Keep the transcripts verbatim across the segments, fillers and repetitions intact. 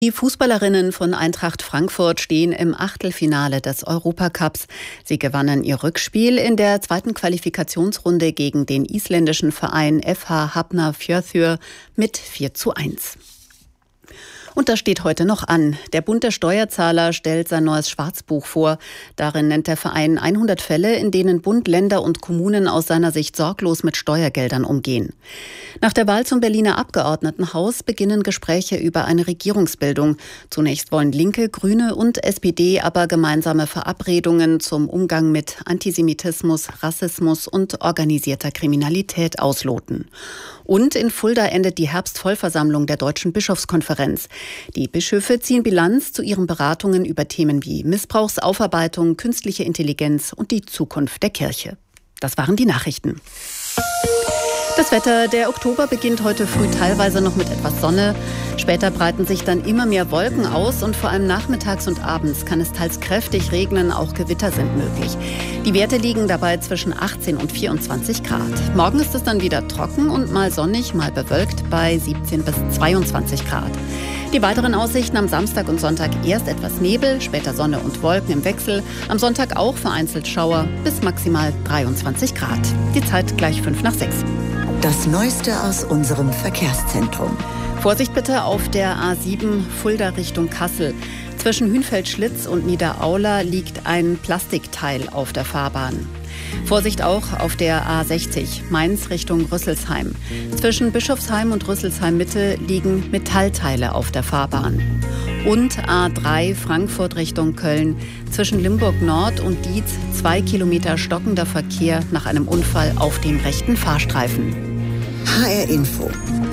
Die Fußballerinnen von Eintracht Frankfurt stehen im Achtelfinale des Europacups. Sie gewannen ihr Rückspiel in der zweiten Qualifikationsrunde gegen den isländischen Verein F H Hafnarfjörður mit vier zu eins. Und das steht heute noch an. Der Bund der Steuerzahler stellt sein neues Schwarzbuch vor. Darin nennt der Verein hundert Fälle, in denen Bund, Länder und Kommunen aus seiner Sicht sorglos mit Steuergeldern umgehen. Nach der Wahl zum Berliner Abgeordnetenhaus beginnen Gespräche über eine Regierungsbildung. Zunächst wollen Linke, Grüne und S P D aber gemeinsame Verabredungen zum Umgang mit Antisemitismus, Rassismus und organisierter Kriminalität ausloten. Und in Fulda endet die Herbstvollversammlung der Deutschen Bischofskonferenz. Die Bischöfe ziehen Bilanz zu ihren Beratungen über Themen wie Missbrauchsaufarbeitung, künstliche Intelligenz und die Zukunft der Kirche. Das waren die Nachrichten. Das Wetter: Der Oktober beginnt heute früh teilweise noch mit etwas Sonne. Später breiten sich dann immer mehr Wolken aus und vor allem nachmittags und abends kann es teils kräftig regnen, auch Gewitter sind möglich. Die Werte liegen dabei zwischen achtzehn und vierundzwanzig Grad. Morgen ist es dann wieder trocken und mal sonnig, mal bewölkt bei siebzehn bis zweiundzwanzig Grad. Die weiteren Aussichten: am Samstag und Sonntag erst etwas Nebel, später Sonne und Wolken im Wechsel. Am Sonntag auch vereinzelt Schauer bis maximal dreiundzwanzig Grad. Die Zeit gleich fünf nach sechs. Das Neueste aus unserem Verkehrszentrum. Vorsicht bitte auf der A sieben Fulda Richtung Kassel. Zwischen Hünfeld-Schlitz und Niederaula liegt ein Plastikteil auf der Fahrbahn. Vorsicht auch auf der A sechzig Mainz Richtung Rüsselsheim. Zwischen Bischofsheim und Rüsselsheim Mitte liegen Metallteile auf der Fahrbahn. Und A drei Frankfurt Richtung Köln. Zwischen Limburg Nord und Dietz zwei Kilometer stockender Verkehr nach einem Unfall auf dem rechten Fahrstreifen. H R Info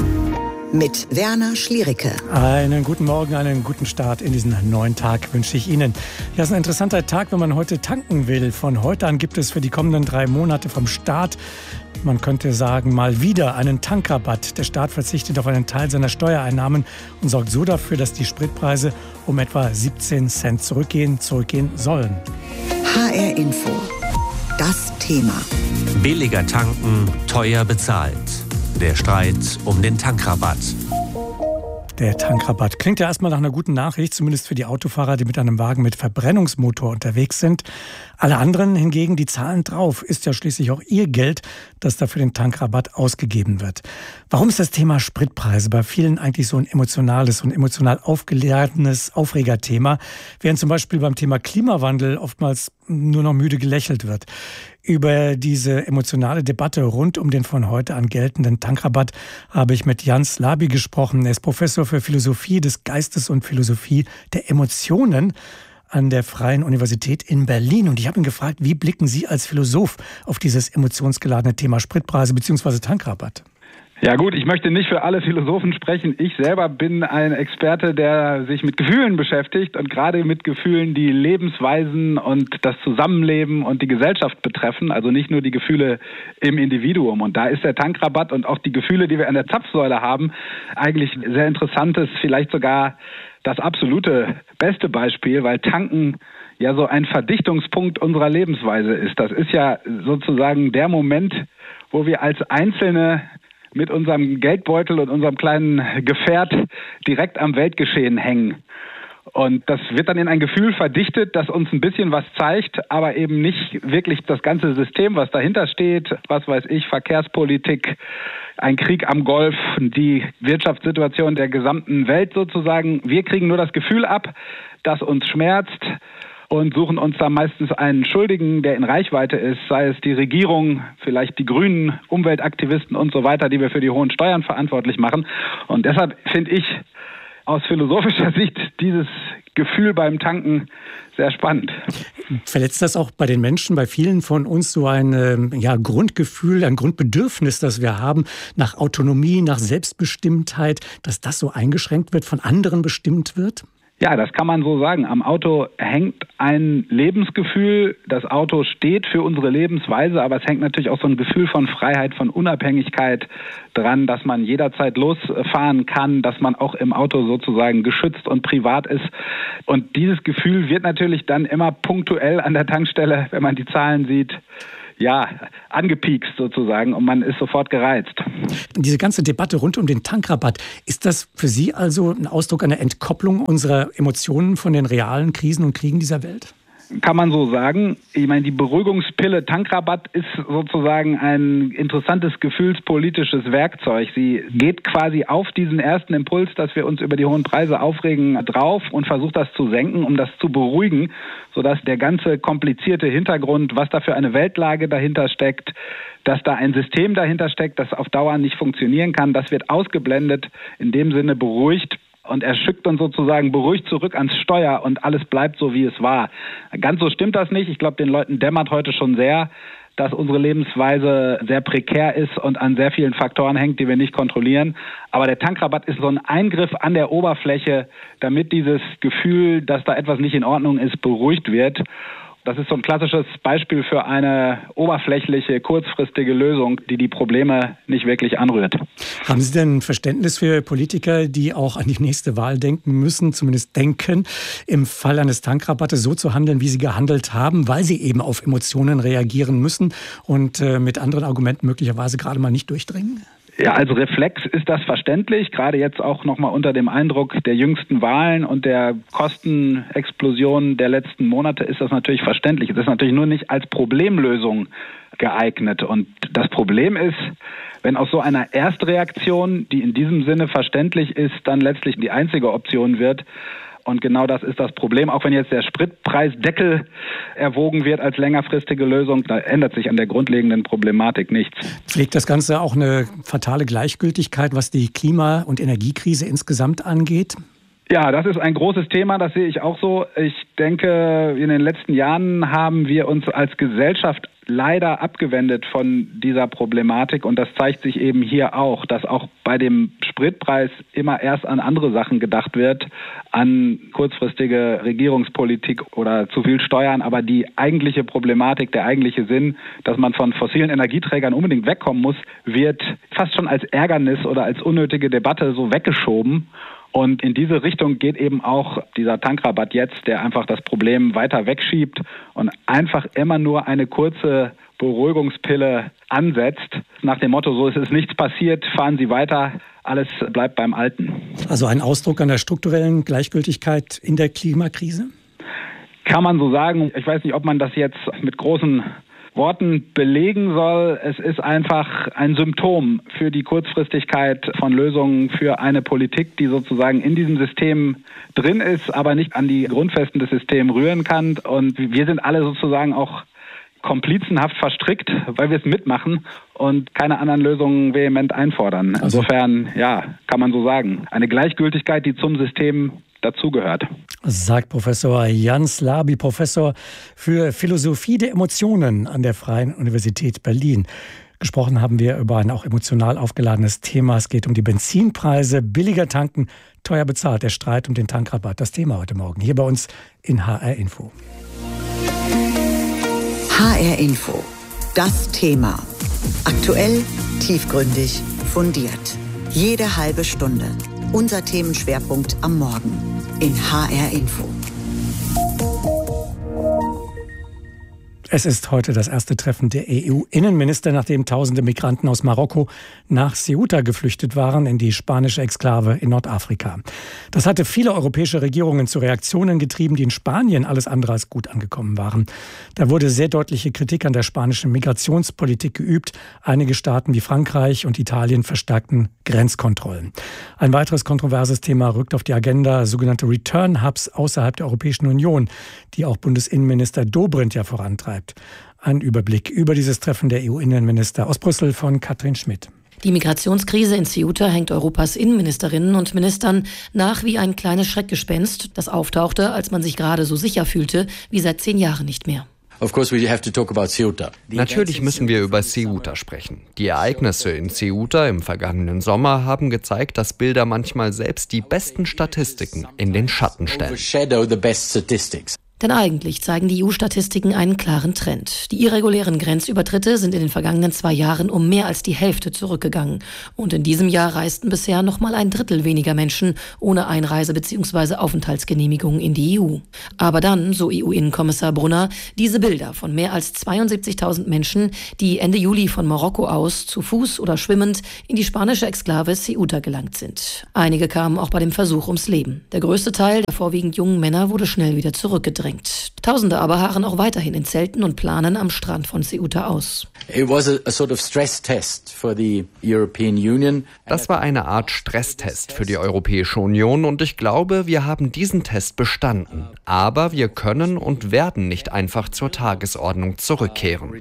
mit Werner Schliericke. Einen guten Morgen, einen guten Start in diesen neuen Tag wünsche ich Ihnen. Ja, es ist ein interessanter Tag, wenn man heute tanken will. Von heute an gibt es für die kommenden drei Monate vom Staat, man könnte sagen, mal wieder einen Tankrabatt. Der Staat verzichtet auf einen Teil seiner Steuereinnahmen und sorgt so dafür, dass die Spritpreise um etwa siebzehn Cent zurückgehen, zurückgehen sollen. H R Info. Das Thema. Billiger tanken, teuer bezahlt. Der Streit um den Tankrabatt. Der Tankrabatt klingt ja erstmal nach einer guten Nachricht, zumindest für die Autofahrer, die mit einem Wagen mit Verbrennungsmotor unterwegs sind. Alle anderen hingegen, die zahlen drauf. Ist ja schließlich auch ihr Geld, das da für den Tankrabatt ausgegeben wird. Warum ist das Thema Spritpreise bei vielen eigentlich so ein emotionales und emotional aufgeladenes Aufregerthema, während zum Beispiel beim Thema Klimawandel oftmals nur noch müde gelächelt wird? Über diese emotionale Debatte rund um den von heute an geltenden Tankrabatt habe ich mit Jans Labi gesprochen. Er ist Professor für Philosophie des Geistes und Philosophie der Emotionen an der Freien Universität in Berlin. Und ich habe ihn gefragt, wie blicken Sie als Philosoph auf dieses emotionsgeladene Thema Spritpreise bzw. Tankrabatt? Ja gut, ich möchte nicht für alle Philosophen sprechen. Ich selber bin ein Experte, der sich mit Gefühlen beschäftigt und gerade mit Gefühlen, die Lebensweisen und das Zusammenleben und die Gesellschaft betreffen, also nicht nur die Gefühle im Individuum. Und da ist der Tankrabatt und auch die Gefühle, die wir an der Zapfsäule haben, eigentlich ein sehr interessantes, vielleicht sogar das absolute beste Beispiel, weil Tanken ja so ein Verdichtungspunkt unserer Lebensweise ist. Das ist ja sozusagen der Moment, wo wir als Einzelne mit unserem Geldbeutel und unserem kleinen Gefährt direkt am Weltgeschehen hängen. Und das wird dann in ein Gefühl verdichtet, das uns ein bisschen was zeigt, aber eben nicht wirklich das ganze System, was dahinter steht, was weiß ich, Verkehrspolitik, ein Krieg am Golf, die Wirtschaftssituation der gesamten Welt sozusagen. Wir kriegen nur das Gefühl ab, das uns schmerzt, und suchen uns da meistens einen Schuldigen, der in Reichweite ist, sei es die Regierung, vielleicht die Grünen, Umweltaktivisten und so weiter, die wir für die hohen Steuern verantwortlich machen. Und deshalb finde ich aus philosophischer Sicht dieses Gefühl beim Tanken sehr spannend. Verletzt das auch bei den Menschen, bei vielen von uns so ein ja, Grundgefühl, ein Grundbedürfnis, das wir haben nach Autonomie, nach Selbstbestimmtheit, dass das so eingeschränkt wird, von anderen bestimmt wird? Ja, das kann man so sagen. Am Auto hängt ein Lebensgefühl. Das Auto steht für unsere Lebensweise, aber es hängt natürlich auch so ein Gefühl von Freiheit, von Unabhängigkeit dran, dass man jederzeit losfahren kann, dass man auch im Auto sozusagen geschützt und privat ist. Und dieses Gefühl wird natürlich dann immer punktuell an der Tankstelle, wenn man die Zahlen sieht, ja, angepiekst sozusagen und man ist sofort gereizt. Diese ganze Debatte rund um den Tankrabatt, ist das für Sie also ein Ausdruck einer Entkopplung unserer Emotionen von den realen Krisen und Kriegen dieser Welt? Kann man so sagen. Ich meine, die Beruhigungspille Tankrabatt ist sozusagen ein interessantes gefühlspolitisches Werkzeug. Sie geht quasi auf diesen ersten Impuls, dass wir uns über die hohen Preise aufregen, drauf und versucht das zu senken, um das zu beruhigen, sodass der ganze komplizierte Hintergrund, was da für eine Weltlage dahinter steckt, dass da ein System dahinter steckt, das auf Dauer nicht funktionieren kann, das wird ausgeblendet, in dem Sinne beruhigt. Und er schickt uns sozusagen beruhigt zurück ans Steuer und alles bleibt so, wie es war. Ganz so stimmt das nicht. Ich glaube, den Leuten dämmert heute schon sehr, dass unsere Lebensweise sehr prekär ist und an sehr vielen Faktoren hängt, die wir nicht kontrollieren. Aber der Tankrabatt ist so ein Eingriff an der Oberfläche, damit dieses Gefühl, dass da etwas nicht in Ordnung ist, beruhigt wird. Das ist so ein klassisches Beispiel für eine oberflächliche, kurzfristige Lösung, die die Probleme nicht wirklich anrührt. Haben Sie denn Verständnis für Politiker, die auch an die nächste Wahl denken müssen, zumindest denken, im Fall eines Tankrabattes so zu handeln, wie sie gehandelt haben, weil sie eben auf Emotionen reagieren müssen und äh, mit anderen Argumenten möglicherweise gerade mal nicht durchdringen? Ja, als Reflex ist das verständlich, gerade jetzt auch nochmal unter dem Eindruck der jüngsten Wahlen und der Kostenexplosion der letzten Monate ist das natürlich verständlich. Es ist natürlich nur nicht als Problemlösung geeignet. Und das Problem ist, wenn aus so einer Erstreaktion, die in diesem Sinne verständlich ist, dann letztlich die einzige Option wird. Und genau das ist das Problem. Auch wenn jetzt der Spritpreisdeckel erwogen wird als längerfristige Lösung, da ändert sich an der grundlegenden Problematik nichts. Pflegt das Ganze auch eine fatale Gleichgültigkeit, was die Klima- und Energiekrise insgesamt angeht? Ja, das ist ein großes Thema, das sehe ich auch so. Ich denke, in den letzten Jahren haben wir uns als Gesellschaft leider abgewendet von dieser Problematik und das zeigt sich eben hier auch, dass auch bei dem Spritpreis immer erst an andere Sachen gedacht wird, an kurzfristige Regierungspolitik oder zu viel Steuern, aber die eigentliche Problematik, der eigentliche Sinn, dass man von fossilen Energieträgern unbedingt wegkommen muss, wird fast schon als Ärgernis oder als unnötige Debatte so weggeschoben. Und in diese Richtung geht eben auch dieser Tankrabatt jetzt, der einfach das Problem weiter wegschiebt und einfach immer nur eine kurze Beruhigungspille ansetzt. Nach dem Motto, so ist es nichts passiert, fahren Sie weiter, alles bleibt beim Alten. Also ein Ausdruck einer strukturellen Gleichgültigkeit in der Klimakrise? Kann man so sagen. Ich weiß nicht, ob man das jetzt mit großen Worten belegen soll. Es ist einfach ein Symptom für die Kurzfristigkeit von Lösungen für eine Politik, die sozusagen in diesem System drin ist, aber nicht an die Grundfesten des Systems rühren kann. Und wir sind alle sozusagen auch komplizenhaft verstrickt, weil wir es mitmachen und keine anderen Lösungen vehement einfordern. Insofern, ja, kann man so sagen. Eine Gleichgültigkeit, die zum System dazugehört. Sagt Professor Jan Slaby, Professor für Philosophie der Emotionen an der Freien Universität Berlin. Gesprochen haben wir über ein auch emotional aufgeladenes Thema. Es geht um die Benzinpreise, billiger tanken, teuer bezahlt, der Streit um den Tankrabatt. Das Thema heute Morgen hier bei uns in H R Info. H R Info. Das Thema. Aktuell, tiefgründig, fundiert. Jede halbe Stunde. Unser Themenschwerpunkt am Morgen in H R Info. Es ist heute das erste Treffen der E U-Innenminister, nachdem tausende Migranten aus Marokko nach Ceuta geflüchtet waren, in die spanische Exklave in Nordafrika. Das hatte viele europäische Regierungen zu Reaktionen getrieben, die in Spanien alles andere als gut angekommen waren. Da wurde sehr deutliche Kritik an der spanischen Migrationspolitik geübt. Einige Staaten wie Frankreich und Italien verstärkten Grenzkontrollen. Ein weiteres kontroverses Thema rückt auf die Agenda, sogenannte Return-Hubs außerhalb der Europäischen Union, die auch Bundesinnenminister Dobrindt ja vorantreibt. Ein Überblick über dieses Treffen der E U-Innenminister aus Brüssel von Katrin Schmidt. Die Migrationskrise in Ceuta hängt Europas Innenministerinnen und Ministern nach wie ein kleines Schreckgespenst, das auftauchte, als man sich gerade so sicher fühlte wie seit zehn Jahren nicht mehr. Natürlich müssen wir über Ceuta sprechen. Die Ereignisse in Ceuta im vergangenen Sommer haben gezeigt, dass Bilder manchmal selbst die besten Statistiken in den Schatten stellen. Denn eigentlich zeigen die E U-Statistiken einen klaren Trend. Die irregulären Grenzübertritte sind in den vergangenen zwei Jahren um mehr als die Hälfte zurückgegangen. Und in diesem Jahr reisten bisher noch mal ein Drittel weniger Menschen ohne Einreise- bzw. Aufenthaltsgenehmigung in die E U. Aber dann, so E U-Innenkommissar Brunner, diese Bilder von mehr als zweiundsiebzigtausend Menschen, die Ende Juli von Marokko aus zu Fuß oder schwimmend in die spanische Exklave Ceuta gelangt sind. Einige kamen auch bei dem Versuch ums Leben. Der größte Teil der vorwiegend jungen Männer wurde schnell wieder zurückgedrängt. Tausende aber harren auch weiterhin in Zelten und planen am Strand von Ceuta aus. Das war eine Art Stresstest für die Europäische Union und ich glaube, wir haben diesen Test bestanden. Aber wir können und werden nicht einfach zur Tagesordnung zurückkehren.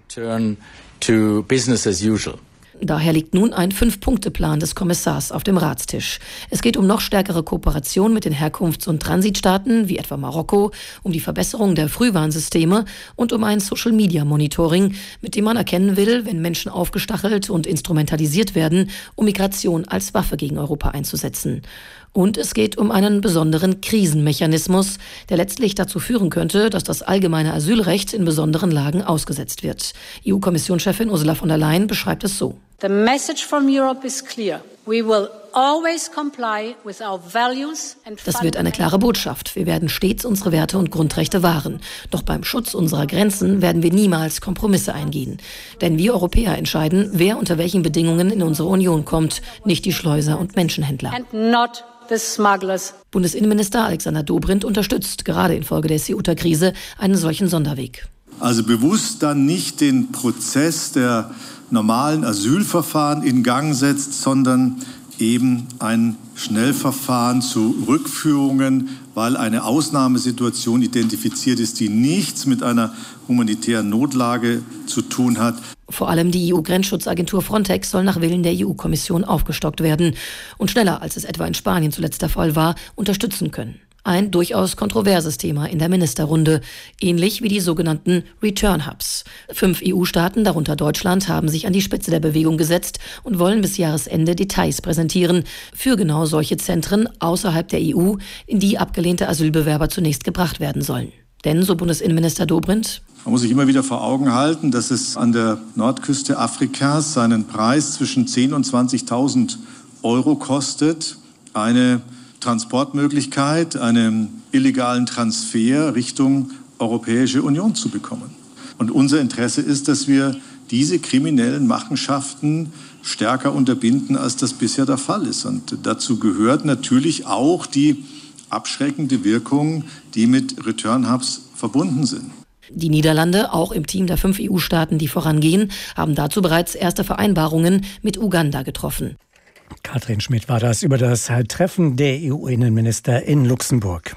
Daher liegt nun ein Fünf-Punkte-Plan des Kommissars auf dem Ratstisch. Es geht um noch stärkere Kooperation mit den Herkunfts- und Transitstaaten, wie etwa Marokko, um die Verbesserung der Frühwarnsysteme und um ein Social-Media-Monitoring, mit dem man erkennen will, wenn Menschen aufgestachelt und instrumentalisiert werden, um Migration als Waffe gegen Europa einzusetzen. Und es geht um einen besonderen Krisenmechanismus, der letztlich dazu führen könnte, dass das allgemeine Asylrecht in besonderen Lagen ausgesetzt wird. E U-Kommissionschefin Ursula von der Leyen beschreibt es so. The message from Europe is clear. We will always comply with our values and Das wird eine klare Botschaft. Wir werden stets unsere Werte und Grundrechte wahren. Doch beim Schutz unserer Grenzen werden wir niemals Kompromisse eingehen. Denn wir Europäer entscheiden, wer unter welchen Bedingungen in unsere Union kommt, nicht die Schleuser und Menschenhändler. and not the smugglers. Bundesinnenminister Alexander Dobrindt unterstützt, gerade infolge der Ceuta-Krise, einen solchen Sonderweg. Also bewusst dann nicht den Prozess der normalen Asylverfahren in Gang setzt, sondern eben ein Schnellverfahren zu Rückführungen, weil eine Ausnahmesituation identifiziert ist, die nichts mit einer humanitären Notlage zu tun hat. Vor allem die E U-Grenzschutzagentur Frontex soll nach Willen der E U-Kommission aufgestockt werden und schneller, als es etwa in Spanien zuletzt der Fall war, unterstützen können. Ein durchaus kontroverses Thema in der Ministerrunde, ähnlich wie die sogenannten Return Hubs. Fünf E U-Staaten, darunter Deutschland, haben sich an die Spitze der Bewegung gesetzt und wollen bis Jahresende Details präsentieren für genau solche Zentren außerhalb der E U, in die abgelehnte Asylbewerber zunächst gebracht werden sollen. Denn, so Bundesinnenminister Dobrindt, man muss sich immer wieder vor Augen halten, dass es an der Nordküste Afrikas seinen Preis zwischen zehntausend und zwanzigtausend Euro kostet, eine Transportmöglichkeit, einen illegalen Transfer Richtung Europäische Union zu bekommen. Und unser Interesse ist, dass wir diese kriminellen Machenschaften stärker unterbinden, als das bisher der Fall ist. Und dazu gehört natürlich auch die abschreckende Wirkung, die mit Return Hubs verbunden sind. Die Niederlande, auch im Team der fünf E U-Staaten, die vorangehen, haben dazu bereits erste Vereinbarungen mit Uganda getroffen. Katrin Schmidt war das über das Treffen der E U-Innenminister in Luxemburg.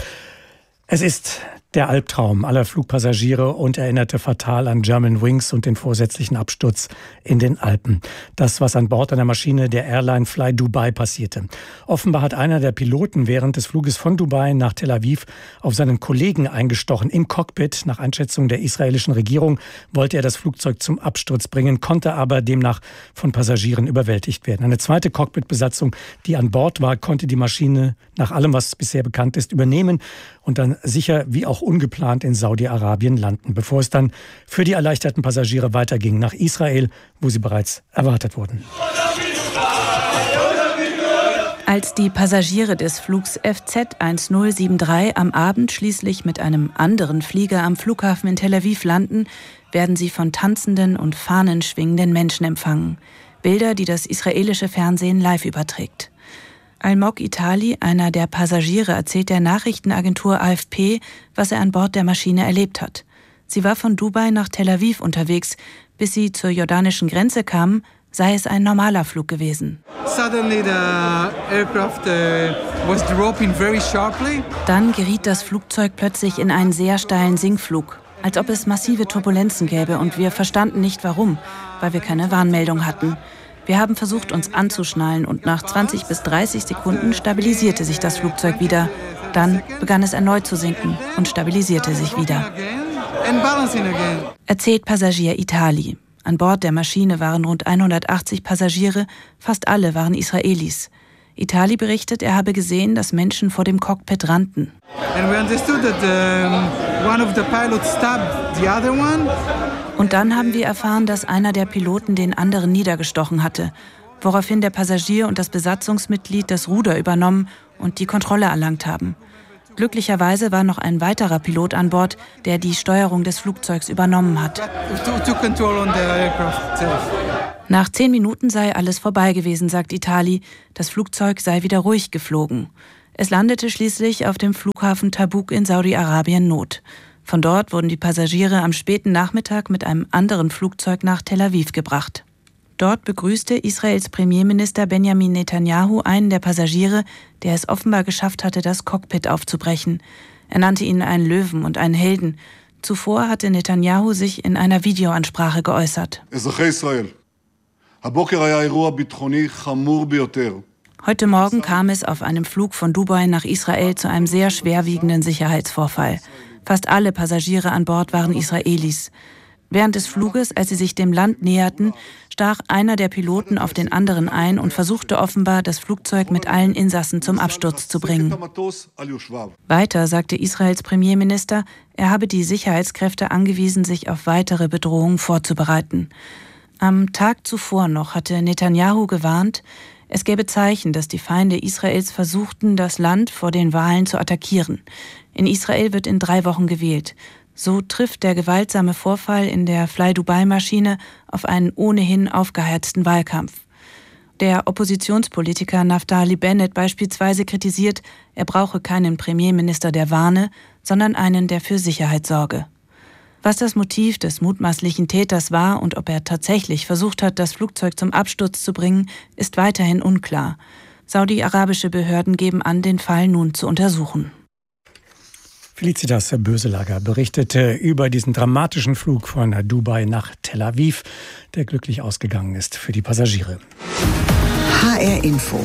Es ist der Albtraum aller Flugpassagiere und erinnerte fatal an Germanwings und den vorsätzlichen Absturz in den Alpen. Das, was an Bord einer Maschine der Airline Fly Dubai passierte. Offenbar hat einer der Piloten während des Fluges von Dubai nach Tel Aviv auf seinen Kollegen eingestochen im Cockpit. Nach Einschätzung der israelischen Regierung wollte er das Flugzeug zum Absturz bringen, konnte aber demnach von Passagieren überwältigt werden. Eine zweite Cockpitbesatzung, die an Bord war, konnte die Maschine nach allem, was bisher bekannt ist, übernehmen und dann sicher wie auch ungeplant in Saudi-Arabien landen, bevor es dann für die erleichterten Passagiere weiterging nach Israel, wo sie bereits erwartet wurden. Als die Passagiere des Flugs F Z null eins sieben drei am Abend schließlich mit einem anderen Flieger am Flughafen in Tel Aviv landen, werden sie von tanzenden und fahnenschwingenden Menschen empfangen. Bilder, die das israelische Fernsehen live überträgt. Almog Itali, einer der Passagiere, erzählt der Nachrichtenagentur A F P, was er an Bord der Maschine erlebt hat. Sie war von Dubai nach Tel Aviv unterwegs. Bis sie zur jordanischen Grenze kamen, sei es ein normaler Flug gewesen. Dann geriet das Flugzeug plötzlich in einen sehr steilen Sinkflug, als ob es massive Turbulenzen gäbe, und wir verstanden nicht warum, weil wir keine Warnmeldung hatten. Wir haben versucht, uns anzuschnallen, und nach zwanzig bis dreißig Sekunden stabilisierte sich das Flugzeug wieder. Dann begann es erneut zu sinken und stabilisierte sich wieder. Erzählt Passagier Itali. An Bord der Maschine waren rund hundertachtzig Passagiere, fast alle waren Israelis. Itali berichtet, er habe gesehen, dass Menschen vor dem Cockpit rannten. Und dann haben wir erfahren, dass einer der Piloten den anderen niedergestochen hatte, woraufhin der Passagier und das Besatzungsmitglied das Ruder übernommen und die Kontrolle erlangt haben. Glücklicherweise war noch ein weiterer Pilot an Bord, der die Steuerung des Flugzeugs übernommen hat. Nach zehn Minuten sei alles vorbei gewesen, sagt Itali. Das Flugzeug sei wieder ruhig geflogen. Es landete schließlich auf dem Flughafen Tabuk in Saudi-Arabien Not. Von dort wurden die Passagiere am späten Nachmittag mit einem anderen Flugzeug nach Tel Aviv gebracht. Dort begrüßte Israels Premierminister Benjamin Netanyahu einen der Passagiere, der es offenbar geschafft hatte, das Cockpit aufzubrechen. Er nannte ihn einen Löwen und einen Helden. Zuvor hatte Netanyahu sich in einer Videoansprache geäußert. Heute Morgen kam es auf einem Flug von Dubai nach Israel zu einem sehr schwerwiegenden Sicherheitsvorfall. Fast alle Passagiere an Bord waren Israelis. Während des Fluges, als sie sich dem Land näherten, stach einer der Piloten auf den anderen ein und versuchte offenbar, das Flugzeug mit allen Insassen zum Absturz zu bringen. Weiter sagte Israels Premierminister, er habe die Sicherheitskräfte angewiesen, sich auf weitere Bedrohungen vorzubereiten. Am Tag zuvor noch hatte Netanyahu gewarnt, es gäbe Zeichen, dass die Feinde Israels versuchten, das Land vor den Wahlen zu attackieren. In Israel wird in drei Wochen gewählt. So trifft der gewaltsame Vorfall in der Fly-Dubai-Maschine auf einen ohnehin aufgeheizten Wahlkampf. Der Oppositionspolitiker Naftali Bennett beispielsweise kritisiert, er brauche keinen Premierminister, der warne, sondern einen, der für Sicherheit sorge. Was das Motiv des mutmaßlichen Täters war und ob er tatsächlich versucht hat, das Flugzeug zum Absturz zu bringen, ist weiterhin unklar. Saudi-arabische Behörden geben an, den Fall nun zu untersuchen. Felicitas Böselager berichtete über diesen dramatischen Flug von Dubai nach Tel Aviv, der glücklich ausgegangen ist für die Passagiere. H R Info.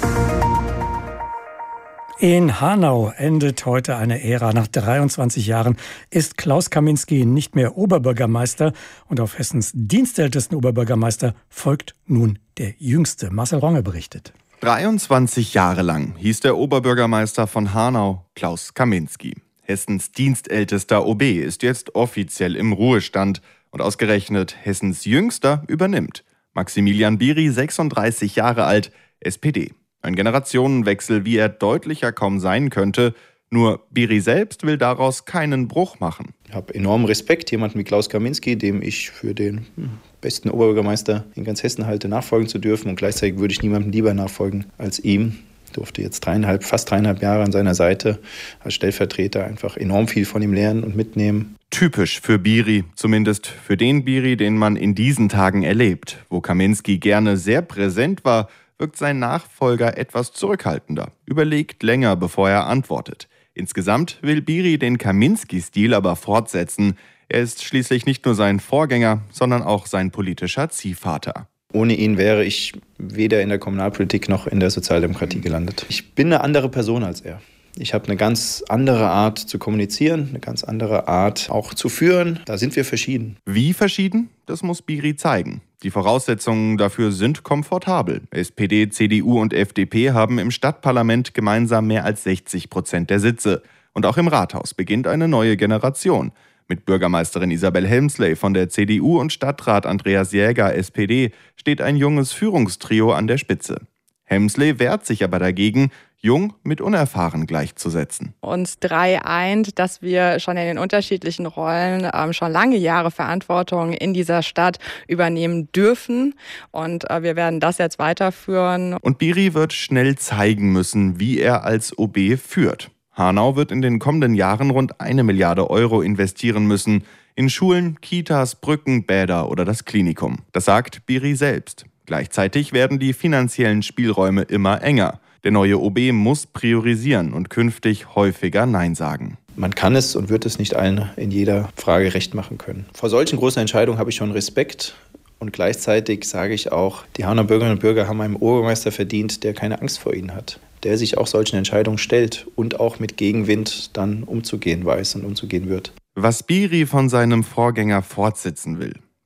In Hanau endet heute eine Ära. Nach dreiundzwanzig Jahren ist Klaus Kaminski nicht mehr Oberbürgermeister und auf Hessens dienstältesten Oberbürgermeister folgt nun der jüngste. Marcel Ronge berichtet. dreiundzwanzig Jahre lang hieß der Oberbürgermeister von Hanau Klaus Kaminski. Hessens dienstältester O B ist jetzt offiziell im Ruhestand und ausgerechnet Hessens Jüngster übernimmt. Maximilian Biri, sechsunddreißig Jahre alt, S P D. Ein Generationenwechsel, wie er deutlicher kaum sein könnte. Nur Biri selbst will daraus keinen Bruch machen. Ich habe enormen Respekt, jemanden wie Klaus Kaminski, dem ich für den besten Oberbürgermeister in ganz Hessen halte, nachfolgen zu dürfen. Und gleichzeitig würde ich niemandem lieber nachfolgen als ihm. Ich durfte jetzt dreieinhalb, fast dreieinhalb Jahre an seiner Seite als Stellvertreter einfach enorm viel von ihm lernen und mitnehmen. Typisch für Biri, zumindest für den Biri, den man in diesen Tagen erlebt. Wo Kaminski gerne sehr präsent war, wirkt sein Nachfolger etwas zurückhaltender, überlegt länger, bevor er antwortet. Insgesamt will Biri den Kaminski-Stil aber fortsetzen. Er ist schließlich nicht nur sein Vorgänger, sondern auch sein politischer Ziehvater. Ohne ihn wäre ich weder in der Kommunalpolitik noch in der Sozialdemokratie gelandet. Ich bin eine andere Person als er. Ich habe eine ganz andere Art zu kommunizieren, eine ganz andere Art auch zu führen. Da sind wir verschieden. Wie verschieden? Das muss Biri zeigen. Die Voraussetzungen dafür sind komfortabel. S P D, C D U und F D P haben im Stadtparlament gemeinsam mehr als sechzig Prozent der Sitze. Und auch im Rathaus beginnt eine neue Generation. Mit Bürgermeisterin Isabel Helmsley von der C D U und Stadtrat Andreas Jäger, S P D, steht ein junges Führungstrio an der Spitze. Helmsley wehrt sich aber dagegen, jung mit unerfahren gleichzusetzen. Uns drei eint, dass wir schon in den unterschiedlichen Rollen ähm, schon lange Jahre Verantwortung in dieser Stadt übernehmen dürfen. Und äh, wir werden das jetzt weiterführen. Und Biri wird schnell zeigen müssen, wie er als O B führt. Hanau wird in den kommenden Jahren rund eine Milliarde Euro investieren müssen. In Schulen, Kitas, Brücken, Bäder oder das Klinikum. Das sagt Biri selbst. Gleichzeitig werden die finanziellen Spielräume immer enger. Der neue O B muss priorisieren und künftig häufiger Nein sagen. Man kann es und wird es nicht allen in jeder Frage recht machen können. Vor solchen großen Entscheidungen habe ich schon Respekt. Und gleichzeitig sage ich auch, die Hanauer Bürgerinnen und Bürger haben einen Oberbürgermeister verdient, der keine Angst vor ihnen hat. Der sich auch solchen Entscheidungen stellt und auch mit Gegenwind dann umzugehen weiß und umzugehen wird. Was Biri von seinem Vorgänger fortsetzen will,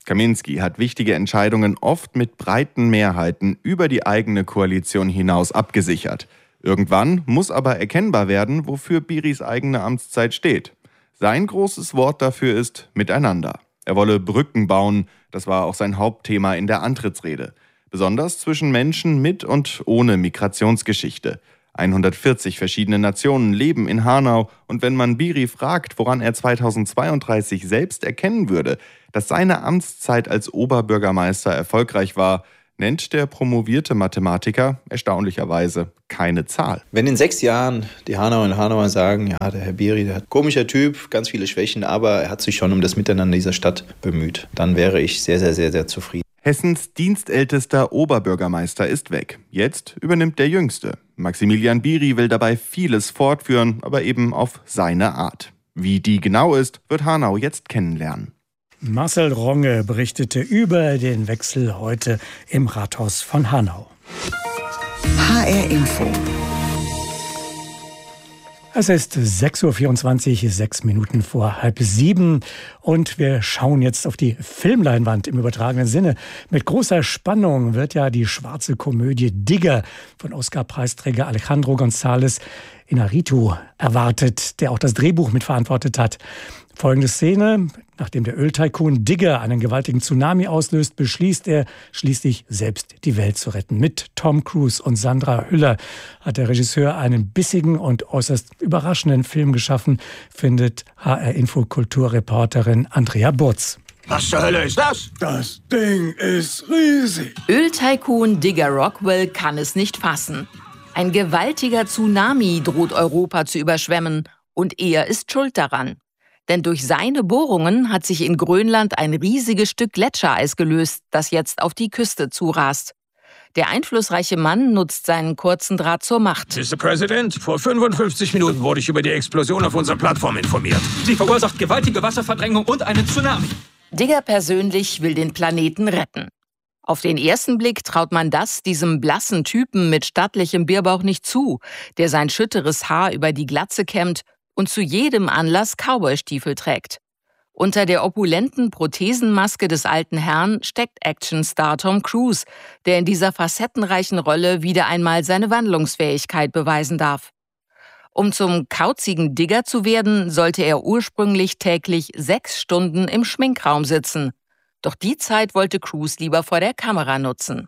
Kaminski hat wichtige Entscheidungen oft mit breiten Mehrheiten über die eigene Koalition hinaus abgesichert. Irgendwann muss aber erkennbar werden, wofür Biris eigene Amtszeit steht. Sein großes Wort dafür ist Miteinander. Er wolle Brücken bauen, das war auch sein Hauptthema in der Antrittsrede. Besonders zwischen Menschen mit und ohne Migrationsgeschichte. hundertvierzig verschiedene Nationen leben in Hanau und wenn man Biri fragt, woran er zweitausendzweiunddreißig selbst erkennen würde, dass seine Amtszeit als Oberbürgermeister erfolgreich war, nennt der promovierte Mathematiker erstaunlicherweise keine Zahl. Wenn in sechs Jahren die Hanauerinnen und Hanauer sagen, ja, der Herr Biri, der hat komischer Typ, ganz viele Schwächen, aber er hat sich schon um das Miteinander dieser Stadt bemüht, dann wäre ich sehr, sehr, sehr, sehr zufrieden. Hessens dienstältester Oberbürgermeister ist weg. Jetzt übernimmt der Jüngste. Maximilian Biri will dabei vieles fortführen, aber eben auf seine Art. Wie die genau ist, wird Hanau jetzt kennenlernen. Marcel Ronge berichtete über den Wechsel heute im Rathaus von Hanau. H R Info. Es ist sechs Uhr vierundzwanzig, sechs Minuten vor halb sieben und wir schauen jetzt auf die Filmleinwand im übertragenen Sinne. Mit großer Spannung wird ja die schwarze Komödie Digger von Oscar-Preisträger Alejandro González Iñárritu erwartet, der auch das Drehbuch mitverantwortet hat. Folgende Szene: Nachdem der Öltycoon Digger einen gewaltigen Tsunami auslöst, beschließt er schließlich selbst die Welt zu retten. Mit Tom Cruise und Sandra Hüller hat der Regisseur einen bissigen und äußerst überraschenden Film geschaffen, findet H R-Info-Kulturreporterin Andrea Burz. Was zur Hölle ist das? Das Ding ist riesig. Öltycoon Digger Rockwell kann es nicht fassen. Ein gewaltiger Tsunami droht Europa zu überschwemmen und er ist schuld daran. Denn durch seine Bohrungen hat sich in Grönland ein riesiges Stück Gletschereis gelöst, das jetzt auf die Küste zurast. Der einflussreiche Mann nutzt seinen kurzen Draht zur Macht. Mister President, vor fünfundfünfzig Minuten wurde ich über die Explosion auf unserer Plattform informiert. Sie verursacht gewaltige Wasserverdrängung und einen Tsunami. Digger persönlich will den Planeten retten. Auf den ersten Blick traut man das diesem blassen Typen mit stattlichem Bierbauch nicht zu, der sein schütteres Haar über die Glatze kämmt und zu jedem Anlass Cowboystiefel trägt. Unter der opulenten Prothesenmaske des alten Herrn steckt Actionstar Tom Cruise, der in dieser facettenreichen Rolle wieder einmal seine Wandlungsfähigkeit beweisen darf. Um zum kauzigen Digger zu werden, sollte er ursprünglich täglich sechs Stunden im Schminkraum sitzen. Doch die Zeit wollte Cruise lieber vor der Kamera nutzen.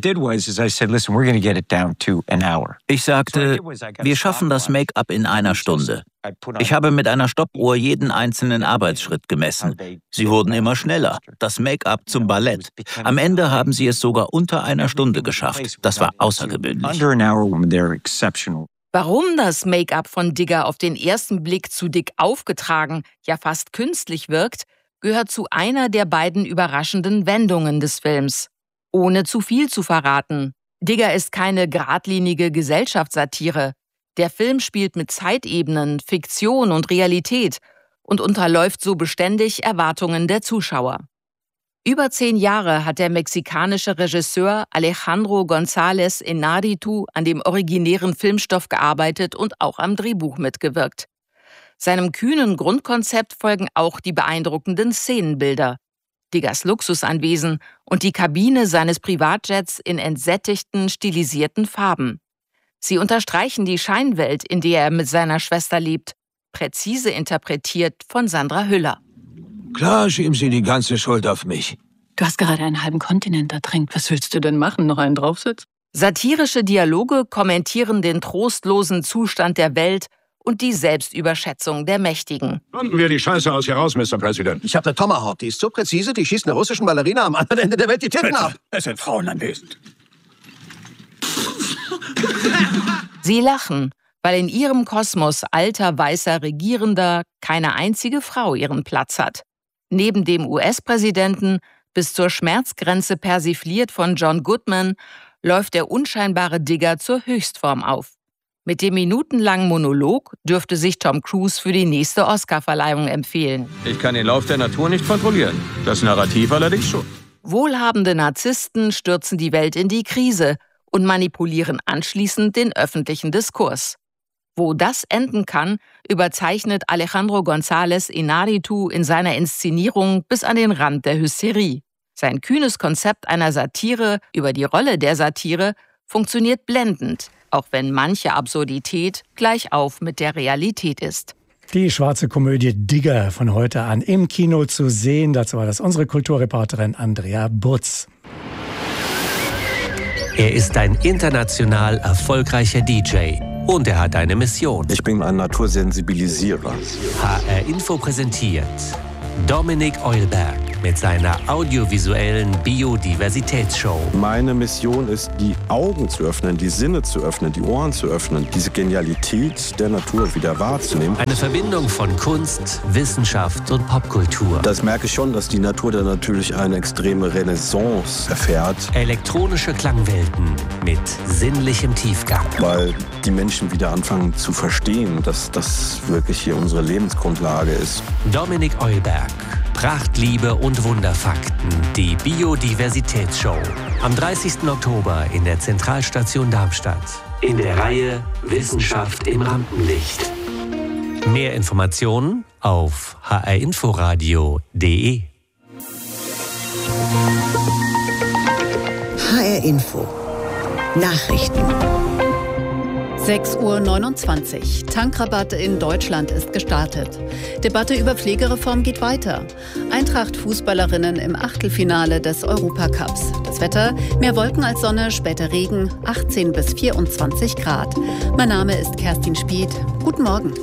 Ich sagte, wir schaffen das Make-up in einer Stunde. Ich habe mit einer Stoppuhr jeden einzelnen Arbeitsschritt gemessen. Sie wurden immer schneller. Das Make-up zum Ballett. Am Ende haben sie es sogar unter einer Stunde geschafft. Das war außergewöhnlich. Warum das Make-up von Digger auf den ersten Blick zu dick aufgetragen, ja fast künstlich wirkt, gehört zu einer der beiden überraschenden Wendungen des Films. Ohne zu viel zu verraten. Digger ist keine geradlinige Gesellschaftssatire. Der Film spielt mit Zeitebenen, Fiktion und Realität und unterläuft so beständig Erwartungen der Zuschauer. Über zehn Jahre hat der mexikanische Regisseur Alejandro González Iñárritu an dem originären Filmstoff gearbeitet und auch am Drehbuch mitgewirkt. Seinem kühnen Grundkonzept folgen auch die beeindruckenden Szenenbilder. Diggers Luxusanwesen und die Kabine seines Privatjets in entsättigten, stilisierten Farben. Sie unterstreichen die Scheinwelt, in der er mit seiner Schwester lebt, präzise interpretiert von Sandra Hüller. Klar schieben Sie die ganze Schuld auf mich. Du hast gerade einen halben Kontinent ertränkt. Was willst du denn machen? Noch einen draufsitzen? Satirische Dialoge kommentieren den trostlosen Zustand der Welt und die Selbstüberschätzung der Mächtigen. Finden wir die Scheiße aus hier raus, Mister President. Ich habe eine Tomahawk, die ist so präzise, die schießt einer russischen Ballerina am anderen Ende der Welt die Titten ab. Es sind Frauen anwesend. Sie lachen, weil in ihrem Kosmos alter, weißer Regierender keine einzige Frau ihren Platz hat. Neben dem U S-Präsidenten, bis zur Schmerzgrenze persifliert von John Goodman, läuft der unscheinbare Digger zur Höchstform auf. Mit dem minutenlangen Monolog dürfte sich Tom Cruise für die nächste Oscarverleihung empfehlen. Ich kann den Lauf der Natur nicht kontrollieren. Das Narrativ allerdings schon. Wohlhabende Narzissten stürzen die Welt in die Krise und manipulieren anschließend den öffentlichen Diskurs. Wo das enden kann, überzeichnet Alejandro González Iñárritu in seiner Inszenierung bis an den Rand der Hysterie. Sein kühnes Konzept einer Satire über die Rolle der Satire funktioniert blendend, auch wenn manche Absurdität gleichauf mit der Realität ist. Die schwarze Komödie Digger von heute an im Kino zu sehen. Dazu war das unsere Kulturreporterin Andrea Butz. Er ist ein international erfolgreicher D J und er hat eine Mission. Ich bin ein Natursensibilisierer. H R Info präsentiert Dominik Eulberg mit seiner audiovisuellen Biodiversitätsshow. Meine Mission ist, die Augen zu öffnen, die Sinne zu öffnen, die Ohren zu öffnen, diese Genialität der Natur wieder wahrzunehmen. Eine Verbindung von Kunst, Wissenschaft und Popkultur. Das merke ich schon, dass die Natur da natürlich eine extreme Renaissance erfährt. Elektronische Klangwelten mit sinnlichem Tiefgang. Weil die Menschen wieder anfangen zu verstehen, dass das wirklich hier unsere Lebensgrundlage ist. Dominik Eulberg. Pracht, Liebe und Wunderfakten. Die Biodiversitätsshow. Am dreißigsten Oktober in der Zentralstation Darmstadt. In der Reihe Wissenschaft im Rampenlicht. Mehr Informationen auf h r inforadio punkt d e. H R Info. Nachrichten. sechs Uhr neunundzwanzig. Tankrabatt in Deutschland ist gestartet. Debatte über Pflegereform geht weiter. Eintracht-Fußballerinnen im Achtelfinale des Europacups. Das Wetter, mehr Wolken als Sonne, später Regen, achtzehn bis vierundzwanzig Grad. Mein Name ist Kerstin Spieth. Guten Morgen.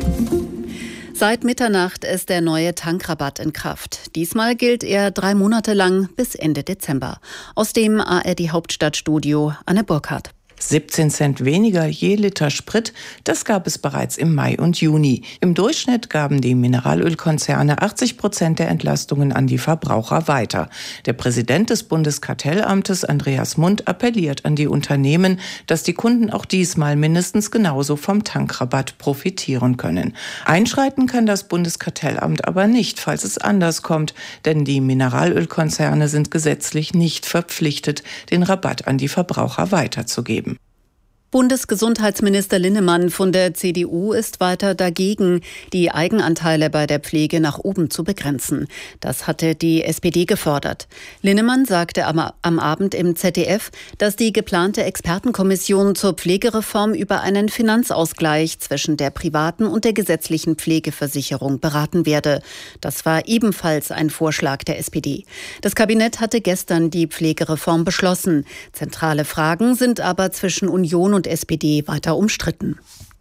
Seit Mitternacht ist der neue Tankrabatt in Kraft. Diesmal gilt er drei Monate lang bis Ende Dezember. Aus dem A R D-Hauptstadtstudio Anne Burkhardt. siebzehn Cent weniger je Liter Sprit, das gab es bereits im Mai und Juni. Im Durchschnitt gaben die Mineralölkonzerne achtzig Prozent der Entlastungen an die Verbraucher weiter. Der Präsident des Bundeskartellamtes, Andreas Mund, appelliert an die Unternehmen, dass die Kunden auch diesmal mindestens genauso vom Tankrabatt profitieren können. Einschreiten kann das Bundeskartellamt aber nicht, falls es anders kommt, denn die Mineralölkonzerne sind gesetzlich nicht verpflichtet, den Rabatt an die Verbraucher weiterzugeben. Bundesgesundheitsminister Linnemann von der C D U ist weiter dagegen, die Eigenanteile bei der Pflege nach oben zu begrenzen. Das hatte die S P D gefordert. Linnemann sagte am, am Abend im Z D F, dass die geplante Expertenkommission zur Pflegereform über einen Finanzausgleich zwischen der privaten und der gesetzlichen Pflegeversicherung beraten werde. Das war ebenfalls ein Vorschlag der S P D. Das Kabinett hatte gestern die Pflegereform beschlossen. Zentrale Fragen sind aber zwischen Union und und S P D weiter umstritten.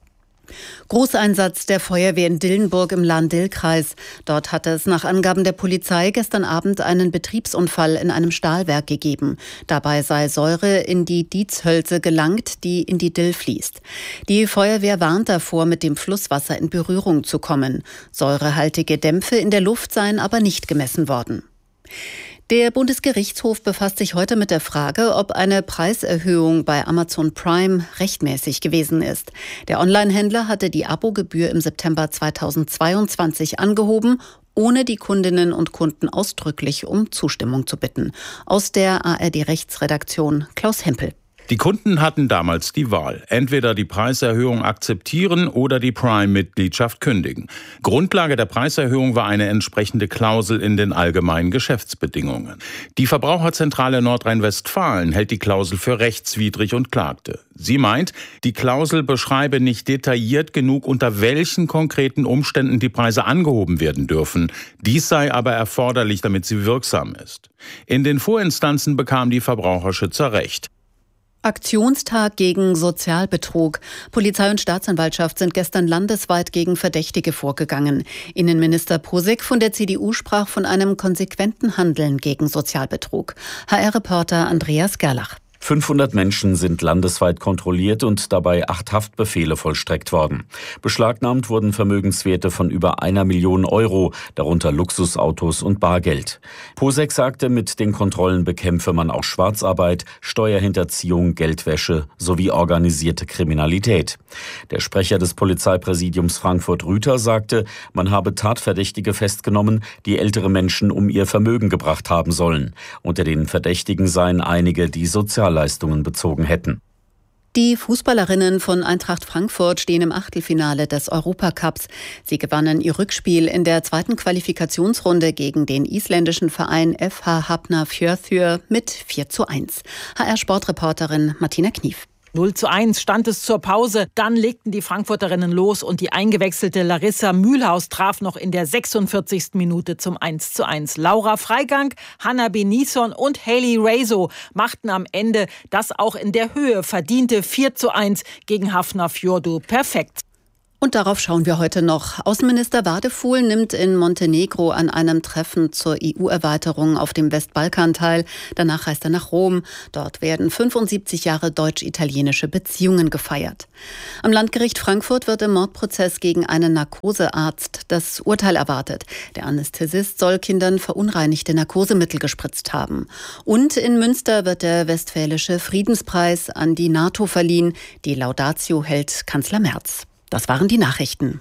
Großeinsatz der Feuerwehr in Dillenburg im Lahn-Dill-Kreis. Dort hat es nach Angaben der Polizei gestern Abend einen Betriebsunfall in einem Stahlwerk gegeben. Dabei sei Säure in die Dietzhölze gelangt, die in die Dill fließt. Die Feuerwehr warnt davor, mit dem Flusswasser in Berührung zu kommen. Säurehaltige Dämpfe in der Luft seien aber nicht gemessen worden. Der Bundesgerichtshof befasst sich heute mit der Frage, ob eine Preiserhöhung bei Amazon Prime rechtmäßig gewesen ist. Der Onlinehändler hatte die Abogebühr im September zweitausendzweiundzwanzig angehoben, ohne die Kundinnen und Kunden ausdrücklich um Zustimmung zu bitten. Aus der A R D-Rechtsredaktion Klaus Hempel. Die Kunden hatten damals die Wahl, entweder die Preiserhöhung akzeptieren oder die Prime-Mitgliedschaft kündigen. Grundlage der Preiserhöhung war eine entsprechende Klausel in den allgemeinen Geschäftsbedingungen. Die Verbraucherzentrale Nordrhein-Westfalen hält die Klausel für rechtswidrig und klagte. Sie meint, die Klausel beschreibe nicht detailliert genug, unter welchen konkreten Umständen die Preise angehoben werden dürfen. Dies sei aber erforderlich, damit sie wirksam ist. In den Vorinstanzen bekam die Verbraucherschützer Recht. Aktionstag gegen Sozialbetrug. Polizei und Staatsanwaltschaft sind gestern landesweit gegen Verdächtige vorgegangen. Innenminister Posek von der C D U sprach von einem konsequenten Handeln gegen Sozialbetrug. H R-Reporter Andreas Gerlach. fünfhundert Menschen sind landesweit kontrolliert und dabei acht Haftbefehle vollstreckt worden. Beschlagnahmt wurden Vermögenswerte von über einer Million Euro, darunter Luxusautos und Bargeld. Posek sagte, mit den Kontrollen bekämpfe man auch Schwarzarbeit, Steuerhinterziehung, Geldwäsche sowie organisierte Kriminalität. Der Sprecher des Polizeipräsidiums Frankfurt-Rüther sagte, man habe Tatverdächtige festgenommen, die ältere Menschen um ihr Vermögen gebracht haben sollen. Unter den Verdächtigen seien einige, die Sozialleistungen bezogen hätten. Die Fußballerinnen von Eintracht Frankfurt stehen im Achtelfinale des Europacups. Sie gewannen ihr Rückspiel in der zweiten Qualifikationsrunde gegen den isländischen Verein F H Hafnarfjörður mit vier zu eins. H R-Sportreporterin Martina Knief. null zu eins stand es zur Pause. Dann legten die Frankfurterinnen los und die eingewechselte Larissa Mühlhaus traf noch in der sechsundvierzigsten Minute zum eins zu eins. Laura Freigang, Hanna Benison und Hayley Raso machten am Ende das auch in der Höhe verdiente vier zu eins gegen Hafnarfjörður perfekt. Und darauf schauen wir heute noch. Außenminister Wadefuhl nimmt in Montenegro an einem Treffen zur E U-Erweiterung auf dem Westbalkan teil. Danach reist er nach Rom. Dort werden fünfundsiebzig Jahre deutsch-italienische Beziehungen gefeiert. Am Landgericht Frankfurt wird im Mordprozess gegen einen Narkosearzt das Urteil erwartet. Der Anästhesist soll Kindern verunreinigte Narkosemittel gespritzt haben. Und in Münster wird der Westfälische Friedenspreis an die NATO verliehen. Die Laudatio hält Kanzler Merz. Das waren die Nachrichten.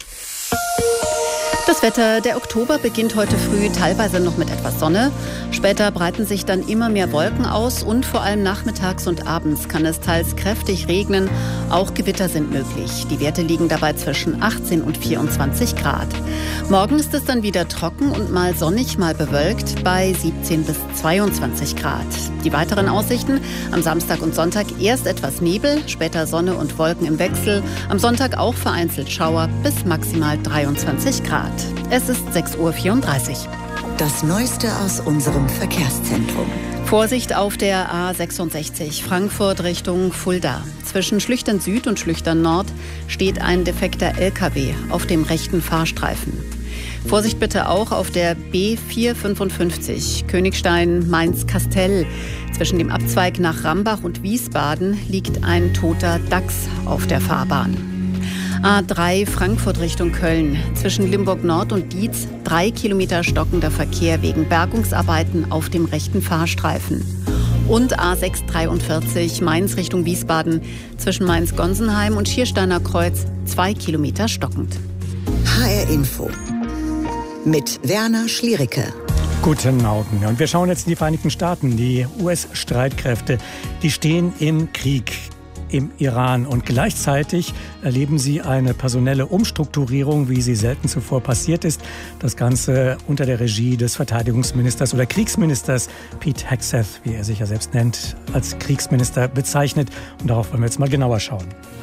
Das Wetter, der Oktober beginnt heute früh teilweise noch mit etwas Sonne. Später breiten sich dann immer mehr Wolken aus und vor allem nachmittags und abends kann es teils kräftig regnen. Auch Gewitter sind möglich. Die Werte liegen dabei zwischen achtzehn und vierundzwanzig Grad. Morgen ist es dann wieder trocken und mal sonnig, mal bewölkt bei siebzehn bis zweiundzwanzig Grad. Die weiteren Aussichten: am Samstag und Sonntag erst etwas Nebel, später Sonne und Wolken im Wechsel. Am Sonntag auch vereinzelt Schauer bis maximal dreiundzwanzig Grad. Es ist sechs Uhr vierunddreißig. Das Neueste aus unserem Verkehrszentrum. Vorsicht auf der A sechsundsechzig Frankfurt Richtung Fulda. Zwischen Schlüchtern Süd und Schlüchtern Nord steht ein defekter L K W auf dem rechten Fahrstreifen. Vorsicht bitte auch auf der B vierhundertfünfundfünfzig Königstein-Mainz-Kastell. Zwischen dem Abzweig nach Rambach und Wiesbaden liegt ein toter Dachs auf der Fahrbahn. A drei Frankfurt Richtung Köln. Zwischen Limburg Nord und Dietz drei Kilometer stockender Verkehr wegen Bergungsarbeiten auf dem rechten Fahrstreifen. Und A sechs dreiundvierzig Mainz Richtung Wiesbaden. Zwischen Mainz-Gonsenheim und Schiersteiner Kreuz zwei Kilometer stockend. H R Info mit Werner Schliericke. Guten Morgen. Und wir schauen jetzt in die Vereinigten Staaten. Die U S-Streitkräfte, die stehen im Krieg im Iran und gleichzeitig erleben sie eine personelle Umstrukturierung, wie sie selten zuvor passiert ist. Das Ganze unter der Regie des Verteidigungsministers oder Kriegsministers Pete Hegseth, wie er sich ja selbst nennt, als Kriegsminister bezeichnet. Und darauf wollen wir jetzt mal genauer schauen.